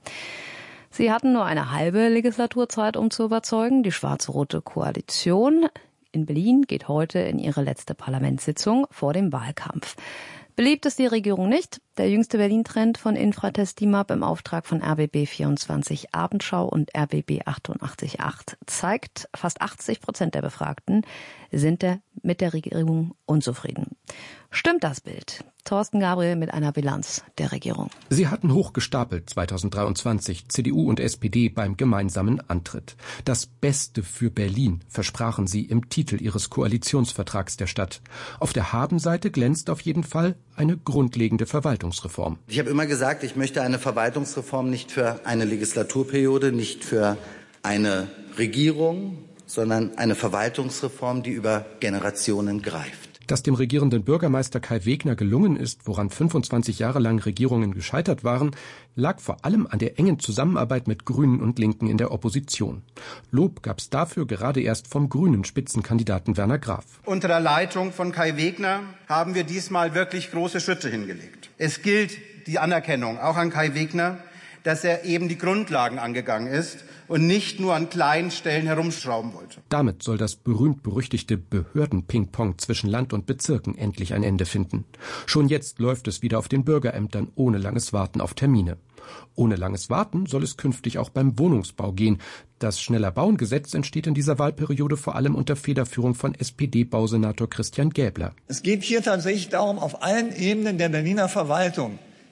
Sie hatten nur eine halbe Legislaturzeit, um zu überzeugen. Die schwarz-rote Koalition in Berlin geht heute in ihre letzte Parlamentssitzung vor dem Wahlkampf. Beliebt ist die Regierung nicht. Der jüngste Berlin-Trend von Infratest D I M A P im Auftrag von R B B vierundzwanzig Abendschau und R B B achtundachtzig Komma acht zeigt, fast achtzig Prozent der Befragten sind der, mit der Regierung unzufrieden. Stimmt das Bild? Thorsten Gabriel mit einer Bilanz der Regierung. Sie hatten hochgestapelt zweitausenddreiundzwanzig, C D U und S P D beim gemeinsamen Antritt. Das Beste für Berlin versprachen sie im Titel ihres Koalitionsvertrags der Stadt. Auf der Habenseite glänzt auf jeden Fall eine grundlegende Verwaltungsreform. Ich habe immer gesagt, ich möchte eine Verwaltungsreform nicht für eine Legislaturperiode, nicht für eine Regierung, sondern eine Verwaltungsreform, die über Generationen greift. Dass dem regierenden Bürgermeister Kai Wegner gelungen ist, woran fünfundzwanzig Jahre lang Regierungen gescheitert waren, lag vor allem an der engen Zusammenarbeit mit Grünen und Linken in der Opposition. Lob gab's dafür gerade erst vom grünen Spitzenkandidaten Werner Graf. Unter der Leitung von Kai Wegner haben wir diesmal wirklich große Schritte hingelegt. Es gilt die Anerkennung auch an Kai Wegner, dass er eben die Grundlagen angegangen ist und nicht nur an kleinen Stellen herumschrauben wollte. Damit soll das berühmt-berüchtigte Behörden-Ping-Pong zwischen Land und Bezirken endlich ein Ende finden. Schon jetzt läuft es wieder auf den Bürgerämtern ohne langes Warten auf Termine. Ohne langes Warten soll es künftig auch beim Wohnungsbau gehen. Das Schneller-Bauen-Gesetz entsteht in dieser Wahlperiode vor allem unter Federführung von S P D-Bausenator Christian Gäbler. Es geht hier tatsächlich darum, auf allen Ebenen der Berliner Verwaltung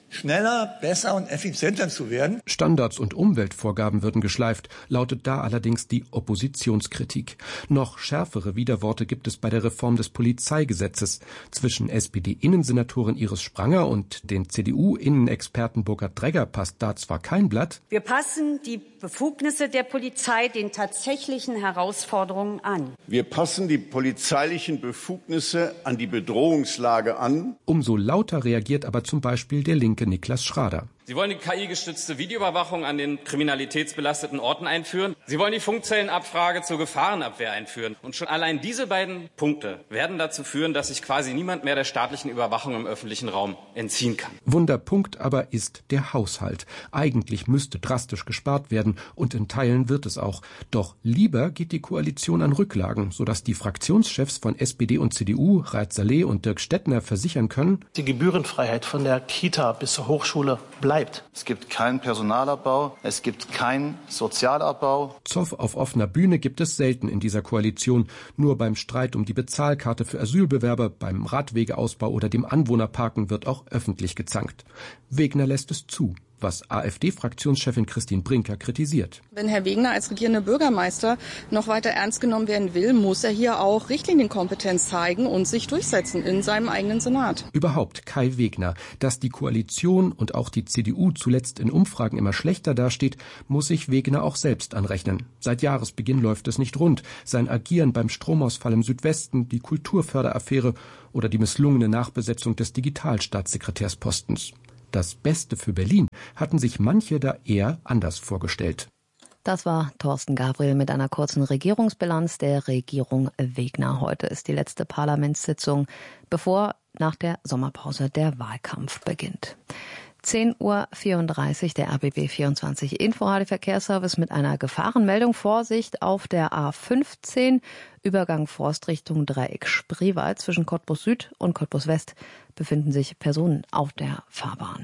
schneller, besser und effizienter zu werden. Standards und Umweltvorgaben würden geschleift, lautet da allerdings die Oppositionskritik. Noch schärfere Widerworte gibt es bei der Reform des Polizeigesetzes. Zwischen S P D-Innensenatorin Iris Spranger und den C D U-Innenexperten Burkhard Dregger passt da zwar kein Blatt. Wir passen die Befugnisse der Polizei den tatsächlichen Herausforderungen an. Wir passen die polizeilichen Befugnisse an die Bedrohungslage an. Umso lauter reagiert aber zum Beispiel der linke Niklas Schrader. Sie wollen die K I-gestützte Videoüberwachung an den kriminalitätsbelasteten Orten einführen. Sie wollen die Funkzellenabfrage zur Gefahrenabwehr einführen. Und schon allein diese beiden Punkte werden dazu führen, dass sich quasi niemand mehr der staatlichen Überwachung im öffentlichen Raum entziehen kann. Wunderpunkt aber ist der Haushalt. Eigentlich müsste drastisch gespart werden und in Teilen wird es auch. Doch lieber geht die Koalition an Rücklagen, sodass die Fraktionschefs von S P D und C D U, Raed Saleh und Dirk Stettner, versichern können: Die Gebührenfreiheit von der Kita bis zur Hochschule bleibt. Es gibt keinen Personalabbau, es gibt keinen Sozialabbau. Zoff auf offener Bühne gibt es selten in dieser Koalition. Nur beim Streit um die Bezahlkarte für Asylbewerber, beim Radwegeausbau oder dem Anwohnerparken wird auch öffentlich gezankt. Wegner lässt es zu, was AfD-Fraktionschefin Christine Brinker kritisiert. Wenn Herr Wegner als regierender Bürgermeister noch weiter ernst genommen werden will, muss er hier auch Richtlinienkompetenz zeigen und sich durchsetzen in seinem eigenen Senat. Überhaupt Kai Wegner. Dass die Koalition und auch die C D U zuletzt in Umfragen immer schlechter dasteht, muss sich Wegner auch selbst anrechnen. Seit Jahresbeginn läuft es nicht rund. Sein Agieren beim Stromausfall im Südwesten, die Kulturförderaffäre oder die misslungene Nachbesetzung des Digitalstaatssekretärspostens. Das Beste für Berlin hatten sich manche da eher anders vorgestellt. Das war Thorsten Gabriel mit einer kurzen Regierungsbilanz der Regierung Wegner. Heute ist die letzte Parlamentssitzung, bevor nach der Sommerpause der Wahlkampf beginnt. zehn Uhr vierunddreißig, der R B B vierundzwanzig Inforadio-Verkehrsservice mit einer Gefahrenmeldung. Vorsicht auf der A fünfzehn, Übergang Forstrichtung Dreieck Spreewald. Zwischen Cottbus Süd und Cottbus West befinden sich Personen auf der Fahrbahn.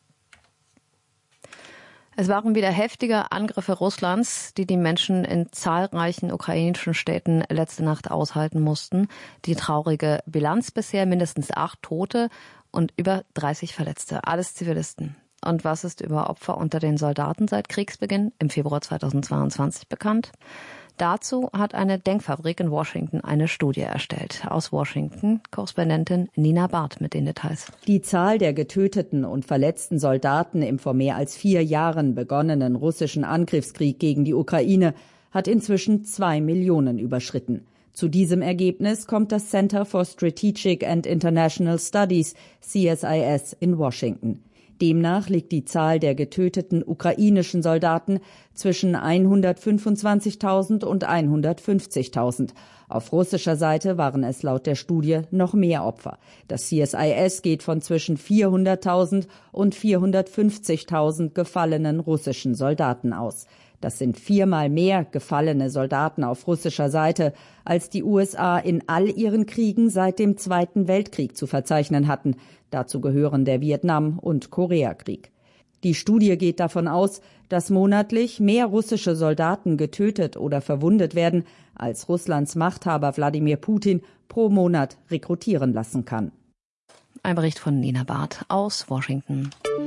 Es waren wieder heftige Angriffe Russlands, die die Menschen in zahlreichen ukrainischen Städten letzte Nacht aushalten mussten. Die traurige Bilanz bisher: mindestens acht Tote und über dreißig Verletzte, alles Zivilisten. Und was ist über Opfer unter den Soldaten seit Kriegsbeginn im Februar zweitausendzweiundzwanzig bekannt? Dazu hat eine Denkfabrik in Washington eine Studie erstellt. Aus Washington Korrespondentin Nina Barth mit den Details. Die Zahl der getöteten und verletzten Soldaten im vor mehr als vier Jahren begonnenen russischen Angriffskrieg gegen die Ukraine hat inzwischen zwei Millionen überschritten. Zu diesem Ergebnis kommt das Center for Strategic and International Studies, C S I S, in Washington. Demnach liegt die Zahl der getöteten ukrainischen Soldaten zwischen hundertfünfundzwanzigtausend und hundertfünfzigtausend. Auf russischer Seite waren es laut der Studie noch mehr Opfer. Das C S I S geht von zwischen vierhunderttausend und vierhundertfünfzigtausend gefallenen russischen Soldaten aus. Das sind viermal mehr gefallene Soldaten auf russischer Seite, als die U S A in all ihren Kriegen seit dem Zweiten Weltkrieg zu verzeichnen hatten. Dazu gehören der Vietnam- und Koreakrieg. Die Studie geht davon aus, dass monatlich mehr russische Soldaten getötet oder verwundet werden, als Russlands Machthaber Wladimir Putin pro Monat rekrutieren lassen kann. Ein Bericht von Nina Barth aus Washington.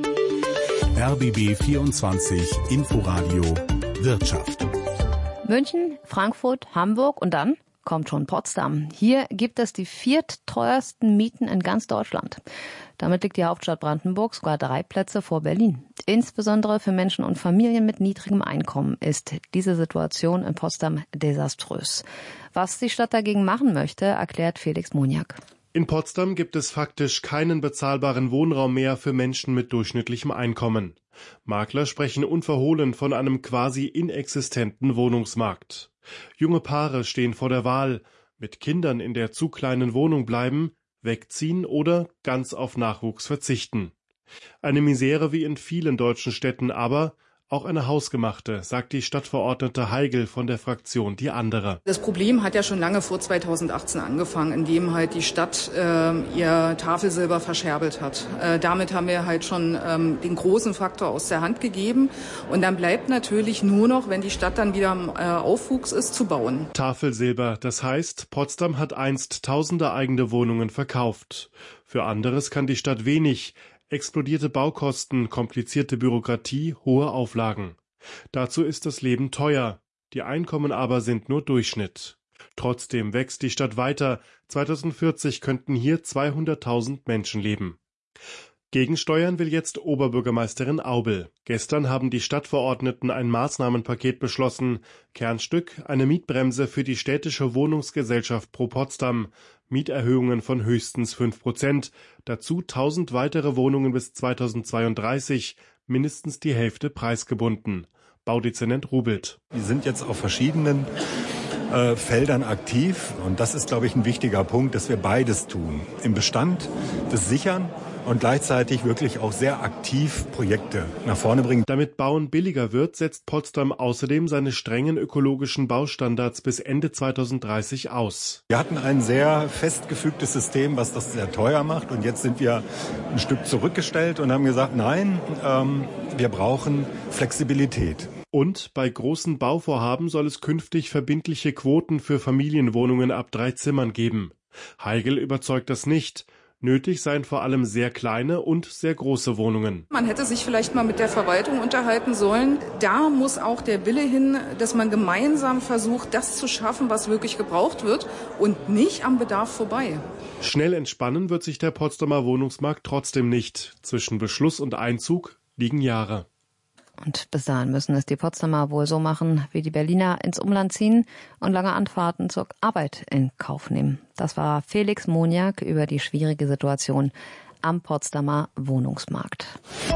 R B B vierundzwanzig Inforadio Wirtschaft. München, Frankfurt, Hamburg und dann kommt schon Potsdam. Hier gibt es die viertteuersten Mieten in ganz Deutschland. Damit liegt die Hauptstadt Brandenburg sogar drei Plätze vor Berlin. Insbesondere für Menschen und Familien mit niedrigem Einkommen ist diese Situation in Potsdam desaströs. Was die Stadt dagegen machen möchte, erklärt Felix Moniak. In Potsdam gibt es faktisch keinen bezahlbaren Wohnraum mehr für Menschen mit durchschnittlichem Einkommen. Makler sprechen unverhohlen von einem quasi inexistenten Wohnungsmarkt. Junge Paare stehen vor der Wahl: mit Kindern in der zu kleinen Wohnung bleiben, wegziehen oder ganz auf Nachwuchs verzichten. Eine Misere wie in vielen deutschen Städten, aber auch eine hausgemachte, sagt die Stadtverordnete Heigl von der Fraktion Die Andere. Das Problem hat ja schon lange vor zweitausendachtzehn angefangen, indem halt die Stadt äh, ihr Tafelsilber verscherbelt hat. Äh, damit haben wir halt schon ähm, den großen Faktor aus der Hand gegeben. Und dann bleibt natürlich nur noch, wenn die Stadt dann wieder im äh, Aufwuchs ist, zu bauen. Tafelsilber, das heißt, Potsdam hat einst tausende eigene Wohnungen verkauft. Für anderes kann die Stadt wenig. Explodierte Baukosten, komplizierte Bürokratie, hohe Auflagen. Dazu ist das Leben teuer, die Einkommen aber sind nur Durchschnitt. Trotzdem wächst die Stadt weiter. zweitausendvierzig könnten hier zweihunderttausend Menschen leben. Gegensteuern will jetzt Oberbürgermeisterin Aubel. Gestern haben die Stadtverordneten ein Maßnahmenpaket beschlossen. Kernstück eine Mietbremse für die städtische Wohnungsgesellschaft Pro Potsdam. Mieterhöhungen von höchstens fünf Prozent. Dazu tausend weitere Wohnungen bis zweitausendzweiunddreißig, mindestens die Hälfte preisgebunden. Baudezernent Rubelt. Wir sind jetzt auf verschiedenen äh, Feldern aktiv und das ist, glaube ich, ein wichtiger Punkt, dass wir beides tun. Im Bestand das Sichern und gleichzeitig wirklich auch sehr aktiv Projekte nach vorne bringen. Damit Bauen billiger wird, setzt Potsdam außerdem seine strengen ökologischen Baustandards bis Ende zweitausenddreißig aus. Wir hatten ein sehr festgefügtes System, was das sehr teuer macht. Und jetzt sind wir ein Stück zurückgestellt und haben gesagt, nein, ähm, wir brauchen Flexibilität. Und bei großen Bauvorhaben soll es künftig verbindliche Quoten für Familienwohnungen ab drei Zimmern geben. Heigl überzeugt das nicht. Nötig seien vor allem sehr kleine und sehr große Wohnungen. Man hätte sich vielleicht mal mit der Verwaltung unterhalten sollen. Da muss auch der Wille hin, dass man gemeinsam versucht, das zu schaffen, was wirklich gebraucht wird und nicht am Bedarf vorbei. Schnell entspannen wird sich der Potsdamer Wohnungsmarkt trotzdem nicht. Zwischen Beschluss und Einzug liegen Jahre. Und bis dahin müssen es die Potsdamer wohl so machen, wie die Berliner ins Umland ziehen und lange Anfahrten zur Arbeit in Kauf nehmen. Das war Felix Moniak über die schwierige Situation am Potsdamer Wohnungsmarkt.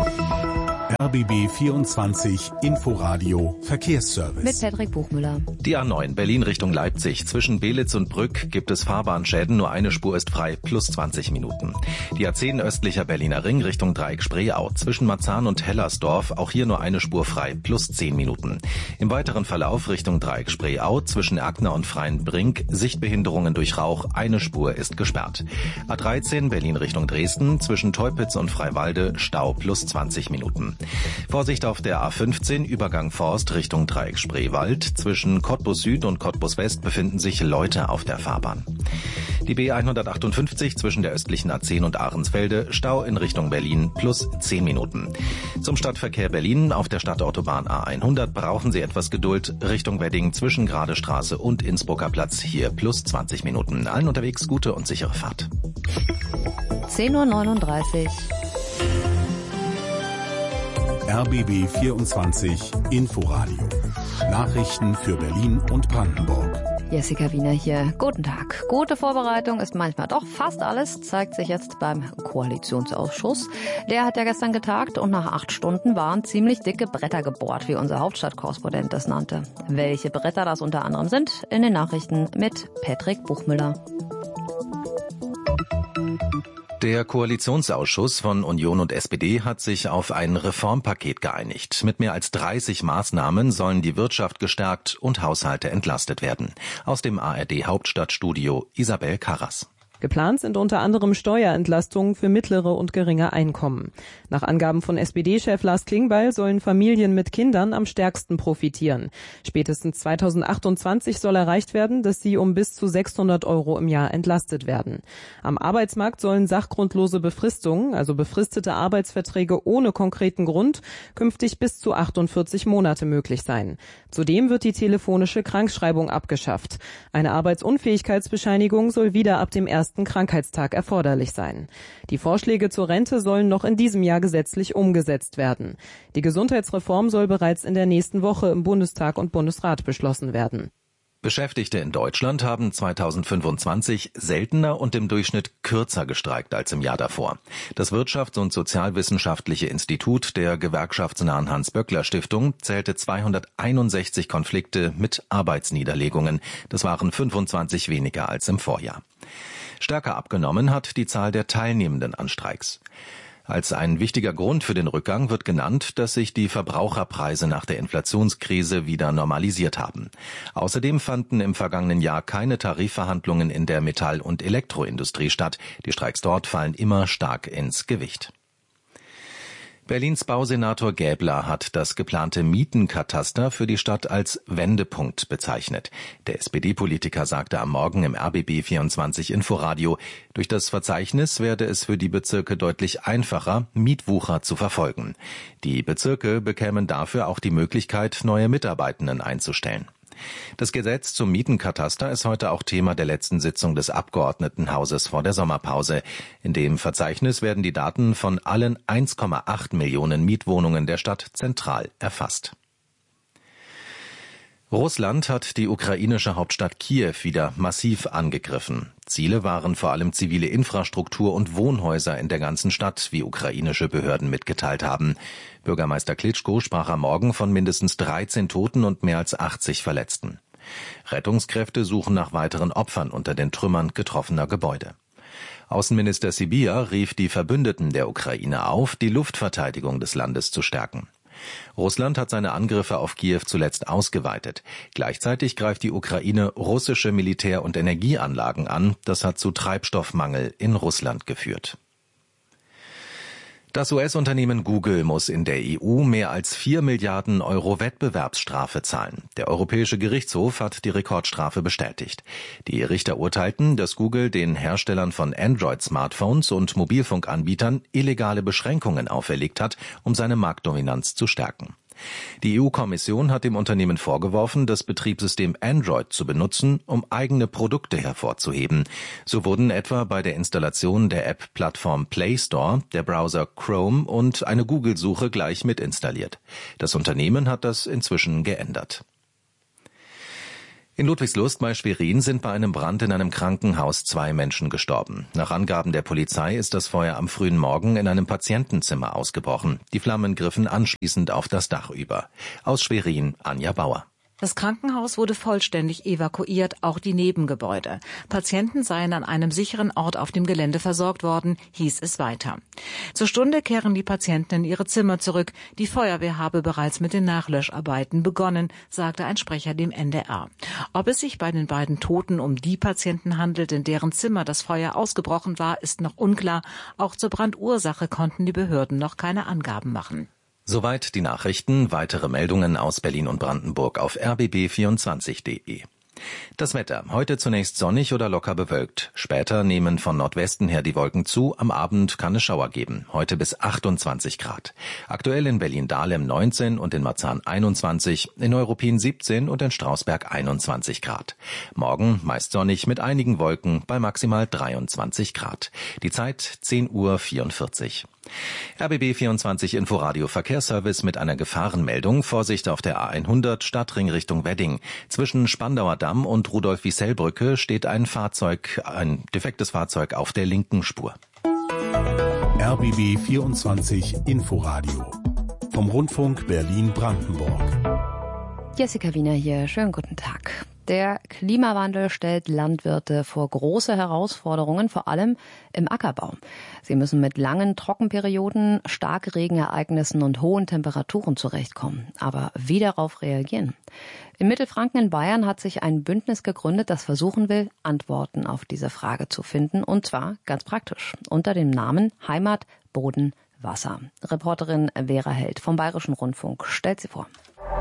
R B B vierundzwanzig Inforadio Verkehrsservice. Mit Patrick Buchmüller. Die A neun Berlin Richtung Leipzig. Zwischen Belitz und Brück gibt es Fahrbahnschäden. Nur eine Spur ist frei, plus zwanzig Minuten. Die A zehn östlicher Berliner Ring Richtung Dreieck Spreeau. Zwischen Marzahn und Hellersdorf. Auch hier nur eine Spur frei, plus zehn Minuten. Im weiteren Verlauf Richtung Dreieck Spreeau. Zwischen Erkner und Freienbrink. Sichtbehinderungen durch Rauch. Eine Spur ist gesperrt. A dreizehn Berlin Richtung Dresden. Zwischen Teupitz und Freiwalde. Stau plus zwanzig Minuten. Vorsicht auf der A fünfzehn, Übergang Forst Richtung Dreieck Spreewald. Zwischen Cottbus Süd und Cottbus West befinden sich Leute auf der Fahrbahn. Die B hundertachtundfünfzig zwischen der östlichen A zehn und Ahrensfelde, Stau in Richtung Berlin, plus zehn Minuten. Zum Stadtverkehr Berlin auf der Stadtautobahn A hundert brauchen Sie etwas Geduld. Richtung Wedding zwischen Gradestraße und Innsbrucker Platz, hier plus zwanzig Minuten. Allen unterwegs gute und sichere Fahrt. zehn Uhr neununddreißig. R B B vierundzwanzig Inforadio. Nachrichten für Berlin und Brandenburg. Jessica Wiener hier. Guten Tag. Gute Vorbereitung ist manchmal doch fast alles, zeigt sich jetzt beim Koalitionsausschuss. Der hat ja gestern getagt und nach acht Stunden waren ziemlich dicke Bretter gebohrt, wie unser Hauptstadtkorrespondent das nannte. Welche Bretter das unter anderem sind, in den Nachrichten mit Patrick Buchmüller. Der Koalitionsausschuss von Union und S P D hat sich auf ein Reformpaket geeinigt. Mit mehr als dreißig Maßnahmen sollen die Wirtschaft gestärkt und Haushalte entlastet werden. Aus dem A R D Hauptstadtstudio Isabel Karras. Geplant sind unter anderem Steuerentlastungen für mittlere und geringe Einkommen. Nach Angaben von S P D-Chef Lars Klingbeil sollen Familien mit Kindern am stärksten profitieren. Spätestens zweitausendachtundzwanzig soll erreicht werden, dass sie um bis zu sechshundert Euro im Jahr entlastet werden. Am Arbeitsmarkt sollen sachgrundlose Befristungen, also befristete Arbeitsverträge ohne konkreten Grund, künftig bis zu achtundvierzig Monate möglich sein. Zudem wird die telefonische Krankschreibung abgeschafft. Eine Arbeitsunfähigkeitsbescheinigung soll wieder ab dem ersten Krankheitstag erforderlich sein. Die Vorschläge zur Rente sollen noch in diesem Jahr gesetzlich umgesetzt werden. Die Gesundheitsreform soll bereits in der nächsten Woche im Bundestag und Bundesrat beschlossen werden. Beschäftigte in Deutschland haben zweitausendfünfundzwanzig seltener und im Durchschnitt kürzer gestreikt als im Jahr davor. Das Wirtschafts- und Sozialwissenschaftliche Institut der gewerkschaftsnahen Hans-Böckler-Stiftung zählte zweihunderteinundsechzig Konflikte mit Arbeitsniederlegungen. Das waren fünfundzwanzig weniger als im Vorjahr. Stärker abgenommen hat die Zahl der Teilnehmenden an Streiks. Als ein wichtiger Grund für den Rückgang wird genannt, dass sich die Verbraucherpreise nach der Inflationskrise wieder normalisiert haben. Außerdem fanden im vergangenen Jahr keine Tarifverhandlungen in der Metall- und Elektroindustrie statt. Die Streiks dort fallen immer stark ins Gewicht. Berlins Bausenator Gäbler hat das geplante Mietenkataster für die Stadt als Wendepunkt bezeichnet. Der S P D-Politiker sagte am Morgen im R B B vierundzwanzig Inforadio, durch das Verzeichnis werde es für die Bezirke deutlich einfacher, Mietwucher zu verfolgen. Die Bezirke bekämen dafür auch die Möglichkeit, neue Mitarbeitenden einzustellen. Das Gesetz zum Mietenkataster ist heute auch Thema der letzten Sitzung des Abgeordnetenhauses vor der Sommerpause. In dem Verzeichnis werden die Daten von allen eins Komma acht Millionen Mietwohnungen der Stadt zentral erfasst. Russland hat die ukrainische Hauptstadt Kiew wieder massiv angegriffen. Ziele waren vor allem zivile Infrastruktur und Wohnhäuser in der ganzen Stadt, wie ukrainische Behörden mitgeteilt haben. Bürgermeister Klitschko sprach am Morgen von mindestens dreizehn Toten und mehr als achtzig Verletzten. Rettungskräfte suchen nach weiteren Opfern unter den Trümmern getroffener Gebäude. Außenminister Sybiha rief die Verbündeten der Ukraine auf, die Luftverteidigung des Landes zu stärken. Russland hat seine Angriffe auf Kiew zuletzt ausgeweitet. Gleichzeitig greift die Ukraine russische Militär- und Energieanlagen an. Das hat zu Treibstoffmangel in Russland geführt. Das U S-Unternehmen Google muss in der E U mehr als vier Milliarden Euro Wettbewerbsstrafe zahlen. Der Europäische Gerichtshof hat die Rekordstrafe bestätigt. Die Richter urteilten, dass Google den Herstellern von Android-Smartphones und Mobilfunkanbietern illegale Beschränkungen auferlegt hat, um seine Marktdominanz zu stärken. Die E U-Kommission hat dem Unternehmen vorgeworfen, das Betriebssystem Android zu benutzen, um eigene Produkte hervorzuheben. So wurden etwa bei der Installation der App-Plattform Play Store der Browser Chrome und eine Google-Suche gleich mit installiert. Das Unternehmen hat das inzwischen geändert. In Ludwigslust bei Schwerin sind bei einem Brand in einem Krankenhaus zwei Menschen gestorben. Nach Angaben der Polizei ist das Feuer am frühen Morgen in einem Patientenzimmer ausgebrochen. Die Flammen griffen anschließend auf das Dach über. Aus Schwerin, Anja Bauer. Das Krankenhaus wurde vollständig evakuiert, auch die Nebengebäude. Patienten seien an einem sicheren Ort auf dem Gelände versorgt worden, hieß es weiter. Zur Stunde kehren die Patienten in ihre Zimmer zurück. Die Feuerwehr habe bereits mit den Nachlöscharbeiten begonnen, sagte ein Sprecher dem N D R. Ob es sich bei den beiden Toten um die Patienten handelt, in deren Zimmer das Feuer ausgebrochen war, ist noch unklar. Auch zur Brandursache konnten die Behörden noch keine Angaben machen. Soweit die Nachrichten. Weitere Meldungen aus Berlin und Brandenburg auf r b b vierundzwanzig punkt de. Das Wetter. Heute zunächst sonnig oder locker bewölkt. Später nehmen von Nordwesten her die Wolken zu. Am Abend kann es Schauer geben. Heute bis achtundzwanzig Grad. Aktuell in Berlin-Dahlem neunzehn und in Marzahn einundzwanzig, in Neuruppin siebzehn und in Strausberg einundzwanzig Grad. Morgen meist sonnig mit einigen Wolken bei maximal dreiundzwanzig Grad. Die Zeit zehn Uhr vierundvierzig. R B B vierundzwanzig Inforadio Verkehrsservice mit einer Gefahrenmeldung. Vorsicht auf der A hundert Stadtring Richtung Wedding. Zwischen Spandauer Damm und Rudolf-Wiesel-Brücke steht ein Fahrzeug, ein defektes Fahrzeug auf der linken Spur. R B B vierundzwanzig Inforadio vom Rundfunk Berlin-Brandenburg. Jessica Wiener hier. Schönen guten Tag. Der Klimawandel stellt Landwirte vor große Herausforderungen, vor allem im Ackerbau. Sie müssen mit langen Trockenperioden, Starkregenereignissen und hohen Temperaturen zurechtkommen. Aber wie darauf reagieren? Im Mittelfranken in Bayern hat sich ein Bündnis gegründet, das versuchen will, Antworten auf diese Frage zu finden. Und zwar ganz praktisch, unter dem Namen Heimat, Boden, Wasser. Reporterin Vera Held vom Bayerischen Rundfunk stellt sie vor.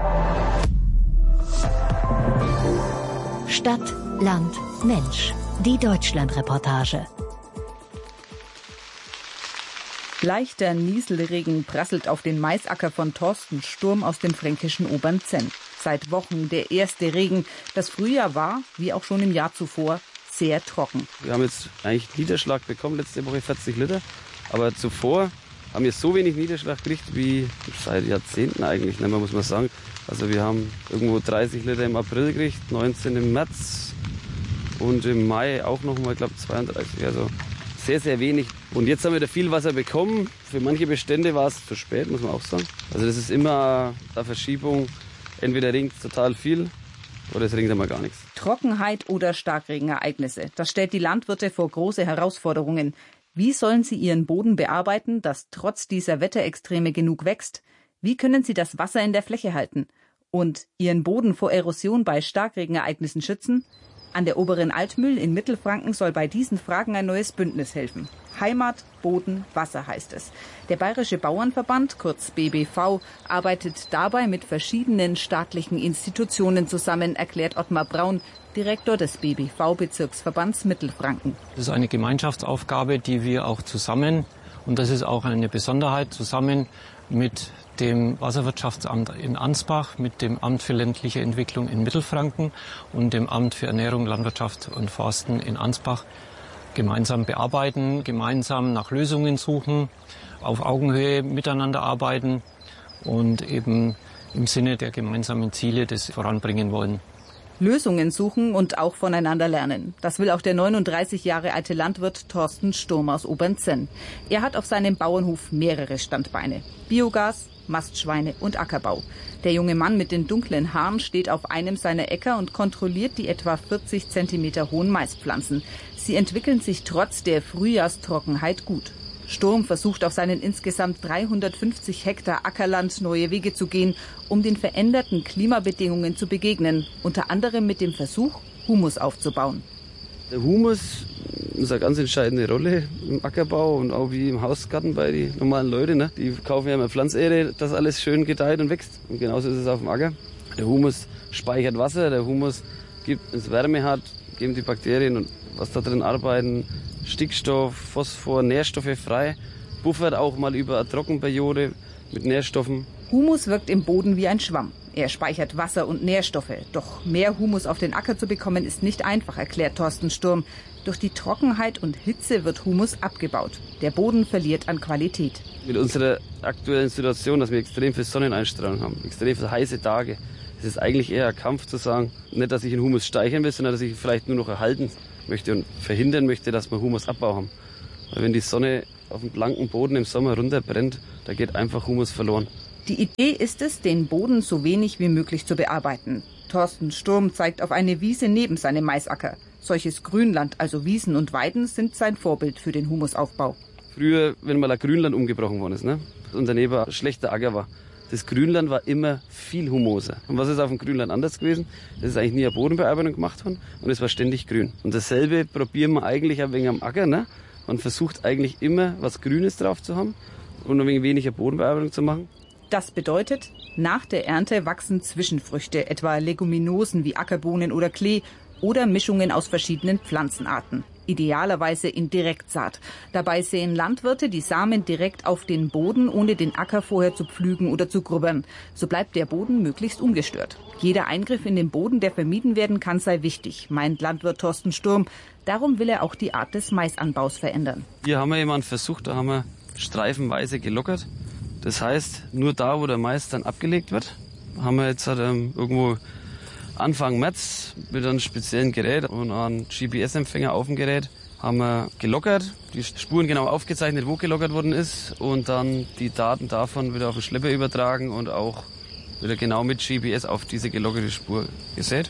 Stadt, Land, Mensch. Die Deutschlandreportage. Leichter Nieselregen prasselt auf den Maisacker von Thorsten Sturm aus dem fränkischen Obernzenn. Seit Wochen der erste Regen. Das Frühjahr war, wie auch schon im Jahr zuvor, sehr trocken. Wir haben jetzt eigentlich Niederschlag bekommen, letzte Woche vierzig Liter. Aber zuvor haben wir so wenig Niederschlag gekriegt wie seit Jahrzehnten eigentlich, ne, muss man sagen. Also wir haben irgendwo dreißig Liter im April gekriegt, neunzehn im März und im Mai auch noch mal, ich glaube zweiunddreißig. Also sehr, sehr wenig. Und jetzt haben wir da viel Wasser bekommen. Für manche Bestände war es zu spät, muss man auch sagen. Also das ist immer eine Verschiebung. Entweder regnet es total viel oder es regnet einmal gar nichts. Trockenheit oder Starkregenereignisse, das stellt die Landwirte vor große Herausforderungen. Wie sollen sie ihren Boden bearbeiten, dass trotz dieser Wetterextreme genug wächst? Wie können sie das Wasser in der Fläche halten? Und ihren Boden vor Erosion bei Starkregenereignissen schützen? An der Oberen Altmühl in Mittelfranken soll bei diesen Fragen ein neues Bündnis helfen. Heimat, Boden, Wasser heißt es. Der Bayerische Bauernverband, kurz B B V, arbeitet dabei mit verschiedenen staatlichen Institutionen zusammen, erklärt Ottmar Braun, Direktor des B B V-Bezirksverbands Mittelfranken. Das ist eine Gemeinschaftsaufgabe, die wir auch zusammen, und das ist auch eine Besonderheit, zusammen mit dem Wasserwirtschaftsamt in Ansbach, mit dem Amt für ländliche Entwicklung in Mittelfranken und dem Amt für Ernährung, Landwirtschaft und Forsten in Ansbach gemeinsam bearbeiten, gemeinsam nach Lösungen suchen, auf Augenhöhe miteinander arbeiten und eben im Sinne der gemeinsamen Ziele das voranbringen wollen. Lösungen suchen und auch voneinander lernen. Das will auch der neununddreißig Jahre alte Landwirt Thorsten Sturm aus Obernzenn. Er hat auf seinem Bauernhof mehrere Standbeine. Biogas, Mastschweine und Ackerbau. Der junge Mann mit den dunklen Haaren steht auf einem seiner Äcker und kontrolliert die etwa vierzig Zentimeter hohen Maispflanzen. Sie entwickeln sich trotz der Frühjahrstrockenheit gut. Sturm versucht auf seinen insgesamt dreihundertfünfzig Hektar Ackerland neue Wege zu gehen, um den veränderten Klimabedingungen zu begegnen. Unter anderem mit dem Versuch, Humus aufzubauen. Der Humus ist eine ganz entscheidende Rolle im Ackerbau und auch wie im Hausgarten bei den normalen Leuten. Ne? Die kaufen ja immer Pflanzerde, dass alles schön gedeiht und wächst. Und genauso ist es auf dem Acker. Der Humus speichert Wasser, der Humus gibt, wenn es Wärme hat, geben die Bakterien und was da drin arbeiten, Stickstoff, Phosphor, Nährstoffe frei, buffert auch mal über eine Trockenperiode mit Nährstoffen. Humus wirkt im Boden wie ein Schwamm. Er speichert Wasser und Nährstoffe. Doch mehr Humus auf den Acker zu bekommen, ist nicht einfach, erklärt Thorsten Sturm. Durch die Trockenheit und Hitze wird Humus abgebaut. Der Boden verliert an Qualität. Mit unserer aktuellen Situation, dass wir extrem viel Sonneneinstrahlung haben, extrem viele heiße Tage, es ist eigentlich eher ein Kampf zu sagen, nicht, dass ich den Humus steigern will, sondern dass ich ihn vielleicht nur noch erhalten möchte und verhindern möchte, dass wir Humusabbau haben. Weil wenn die Sonne auf dem blanken Boden im Sommer runterbrennt, da geht einfach Humus verloren. Die Idee ist es, den Boden so wenig wie möglich zu bearbeiten. Thorsten Sturm zeigt auf eine Wiese neben seinem Maisacker. Solches Grünland, also Wiesen und Weiden, sind sein Vorbild für den Humusaufbau. Früher, wenn mal ein Grünland umgebrochen worden ist, ne, und daneben ein schlechter Acker war, das Grünland war immer viel humoser. Und was ist auf dem Grünland anders gewesen? Es ist eigentlich nie eine Bodenbearbeitung gemacht worden und es war ständig grün. Und dasselbe probieren wir eigentlich ein wenig am Acker. Ne? Man versucht eigentlich immer, was Grünes drauf zu haben und ein wenig weniger Bodenbearbeitung zu machen. Das bedeutet, nach der Ernte wachsen Zwischenfrüchte, etwa Leguminosen wie Ackerbohnen oder Klee oder Mischungen aus verschiedenen Pflanzenarten. Idealerweise in Direktsaat. Dabei säen Landwirte die Samen direkt auf den Boden, ohne den Acker vorher zu pflügen oder zu grubbern. So bleibt der Boden möglichst ungestört. Jeder Eingriff in den Boden, der vermieden werden kann, sei wichtig, meint Landwirt Thorsten Sturm. Darum will er auch die Art des Maisanbaus verändern. Hier haben wir jemanden versucht, da haben wir streifenweise gelockert. Das heißt, nur da, wo der Mais dann abgelegt wird, haben wir jetzt halt, ähm, irgendwo Anfang März mit einem speziellen Gerät und einem G P S-Empfänger auf dem Gerät haben wir gelockert, die Spuren genau aufgezeichnet, wo gelockert worden ist und dann die Daten davon wieder auf den Schlepper übertragen und auch wieder genau mit G P S auf diese gelockerte Spur gesät.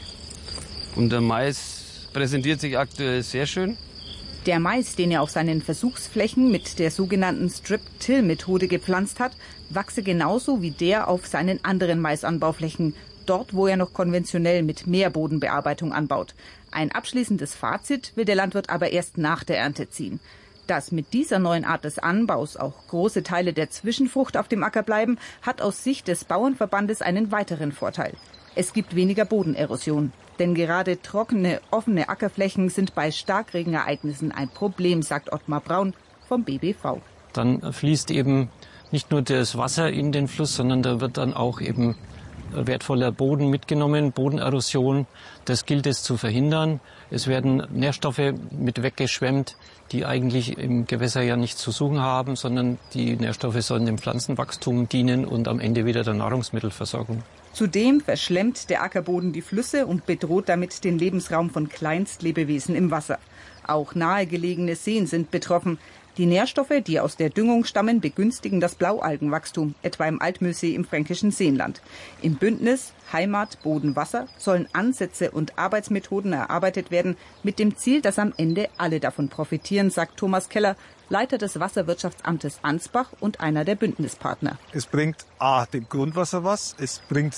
Und der Mais präsentiert sich aktuell sehr schön. Der Mais, den er auf seinen Versuchsflächen mit der sogenannten Strip-Till-Methode gepflanzt hat, wachse genauso wie der auf seinen anderen Maisanbauflächen, dort wo er noch konventionell mit Mehrbodenbearbeitung anbaut. Ein abschließendes Fazit will der Landwirt aber erst nach der Ernte ziehen. Dass mit dieser neuen Art des Anbaus auch große Teile der Zwischenfrucht auf dem Acker bleiben, hat aus Sicht des Bauernverbandes einen weiteren Vorteil. Es gibt weniger Bodenerosion. Denn gerade trockene, offene Ackerflächen sind bei Starkregenereignissen ein Problem, sagt Ottmar Braun vom B B V. Dann fließt eben nicht nur das Wasser in den Fluss, sondern da wird dann auch eben wertvoller Boden mitgenommen, Bodenerosion. Das gilt es zu verhindern. Es werden Nährstoffe mit weggeschwemmt, die eigentlich im Gewässer ja nichts zu suchen haben, sondern die Nährstoffe sollen dem Pflanzenwachstum dienen und am Ende wieder der Nahrungsmittelversorgung. Zudem verschlemmt der Ackerboden die Flüsse und bedroht damit den Lebensraum von Kleinstlebewesen im Wasser. Auch nahegelegene Seen sind betroffen. Die Nährstoffe, die aus der Düngung stammen, begünstigen das Blaualgenwachstum, etwa im Altmühlsee im fränkischen Seenland. Im Bündnis Heimat, Boden, Wasser sollen Ansätze und Arbeitsmethoden erarbeitet werden, mit dem Ziel, dass am Ende alle davon profitieren, sagt Thomas Keller, Leiter des Wasserwirtschaftsamtes Ansbach und einer der Bündnispartner. Es bringt A, dem Grundwasser was, es bringt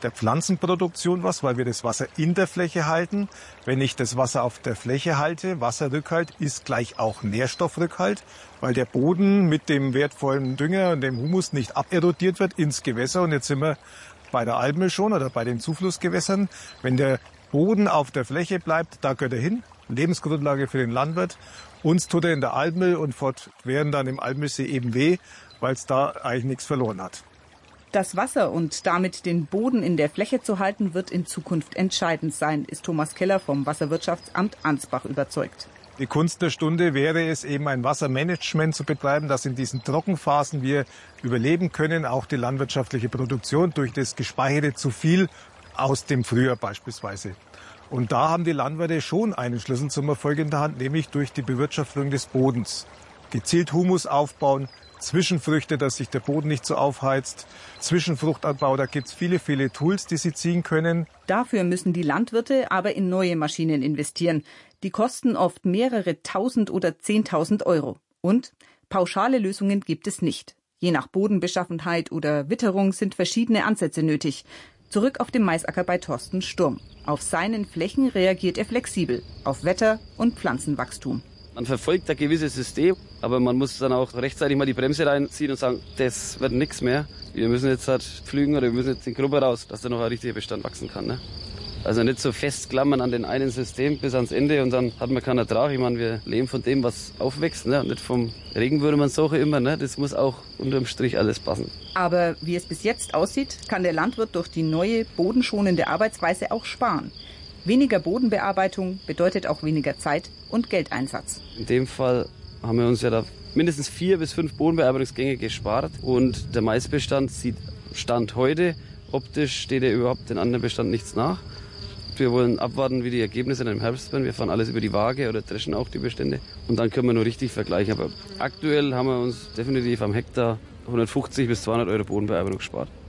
der Pflanzenproduktion was, weil wir das Wasser in der Fläche halten. Wenn ich das Wasser auf der Fläche halte, Wasserrückhalt ist gleich auch Nährstoffrückhalt, weil der Boden mit dem wertvollen Dünger und dem Humus nicht aberodiert wird ins Gewässer. Und jetzt sind wir bei der Almöh schon oder bei den Zuflussgewässern. Wenn der Boden auf der Fläche bleibt, da gehört er hin. Lebensgrundlage für den Landwirt. Uns tut er in der Almöh und fortwährend dann im Almöhsee eben weh, weil es da eigentlich nichts verloren hat. Das Wasser und damit den Boden in der Fläche zu halten, wird in Zukunft entscheidend sein, ist Thomas Keller vom Wasserwirtschaftsamt Ansbach überzeugt. Die Kunst der Stunde wäre es eben, ein Wassermanagement zu betreiben, dass in diesen Trockenphasen wir überleben können, auch die landwirtschaftliche Produktion durch das gespeicherte zu viel aus dem Frühjahr beispielsweise. Und da haben die Landwirte schon einen Schlüssel zum Erfolg in der Hand, nämlich durch die Bewirtschaftung des Bodens. Gezielt Humus aufbauen, Zwischenfrüchte, dass sich der Boden nicht so aufheizt, Zwischenfruchtanbau, da gibt es viele, viele Tools, die sie ziehen können. Dafür müssen die Landwirte aber in neue Maschinen investieren. Die kosten oft mehrere tausend oder zehntausend Euro. Und pauschale Lösungen gibt es nicht. Je nach Bodenbeschaffenheit oder Witterung sind verschiedene Ansätze nötig. Zurück auf dem Maisacker bei Thorsten Sturm. Auf seinen Flächen reagiert er flexibel, auf Wetter und Pflanzenwachstum. Man verfolgt ein gewisses System, aber man muss dann auch rechtzeitig mal die Bremse reinziehen und sagen, das wird nichts mehr. Wir müssen jetzt halt pflügen oder wir müssen jetzt den Gruppe raus, dass da noch ein richtiger Bestand wachsen kann. Ne? Also nicht so festklammern an den einen System bis ans Ende und dann hat man keinen Ertrag. Ich meine, wir leben von dem, was aufwächst, ne? Und nicht vom Regen würde man sagen immer. Ne? Das muss auch unterm Strich alles passen. Aber wie es bis jetzt aussieht, kann der Landwirt durch die neue bodenschonende Arbeitsweise auch sparen. Weniger Bodenbearbeitung bedeutet auch weniger Zeit und Geldeinsatz. In dem Fall haben wir uns ja da mindestens vier bis fünf Bodenbearbeitungsgänge gespart. Und der Maisbestand sieht Stand heute, optisch steht ja überhaupt den anderen Bestand nichts nach. Wir wollen abwarten, wie die Ergebnisse dann im Herbst werden. Wir fahren alles über die Waage oder dreschen auch die Bestände. Und dann können wir nur richtig vergleichen. Aber aktuell haben wir uns definitiv am Hektar hundertfünfzig bis zweihundert Euro Bodenbearbeitung gespart.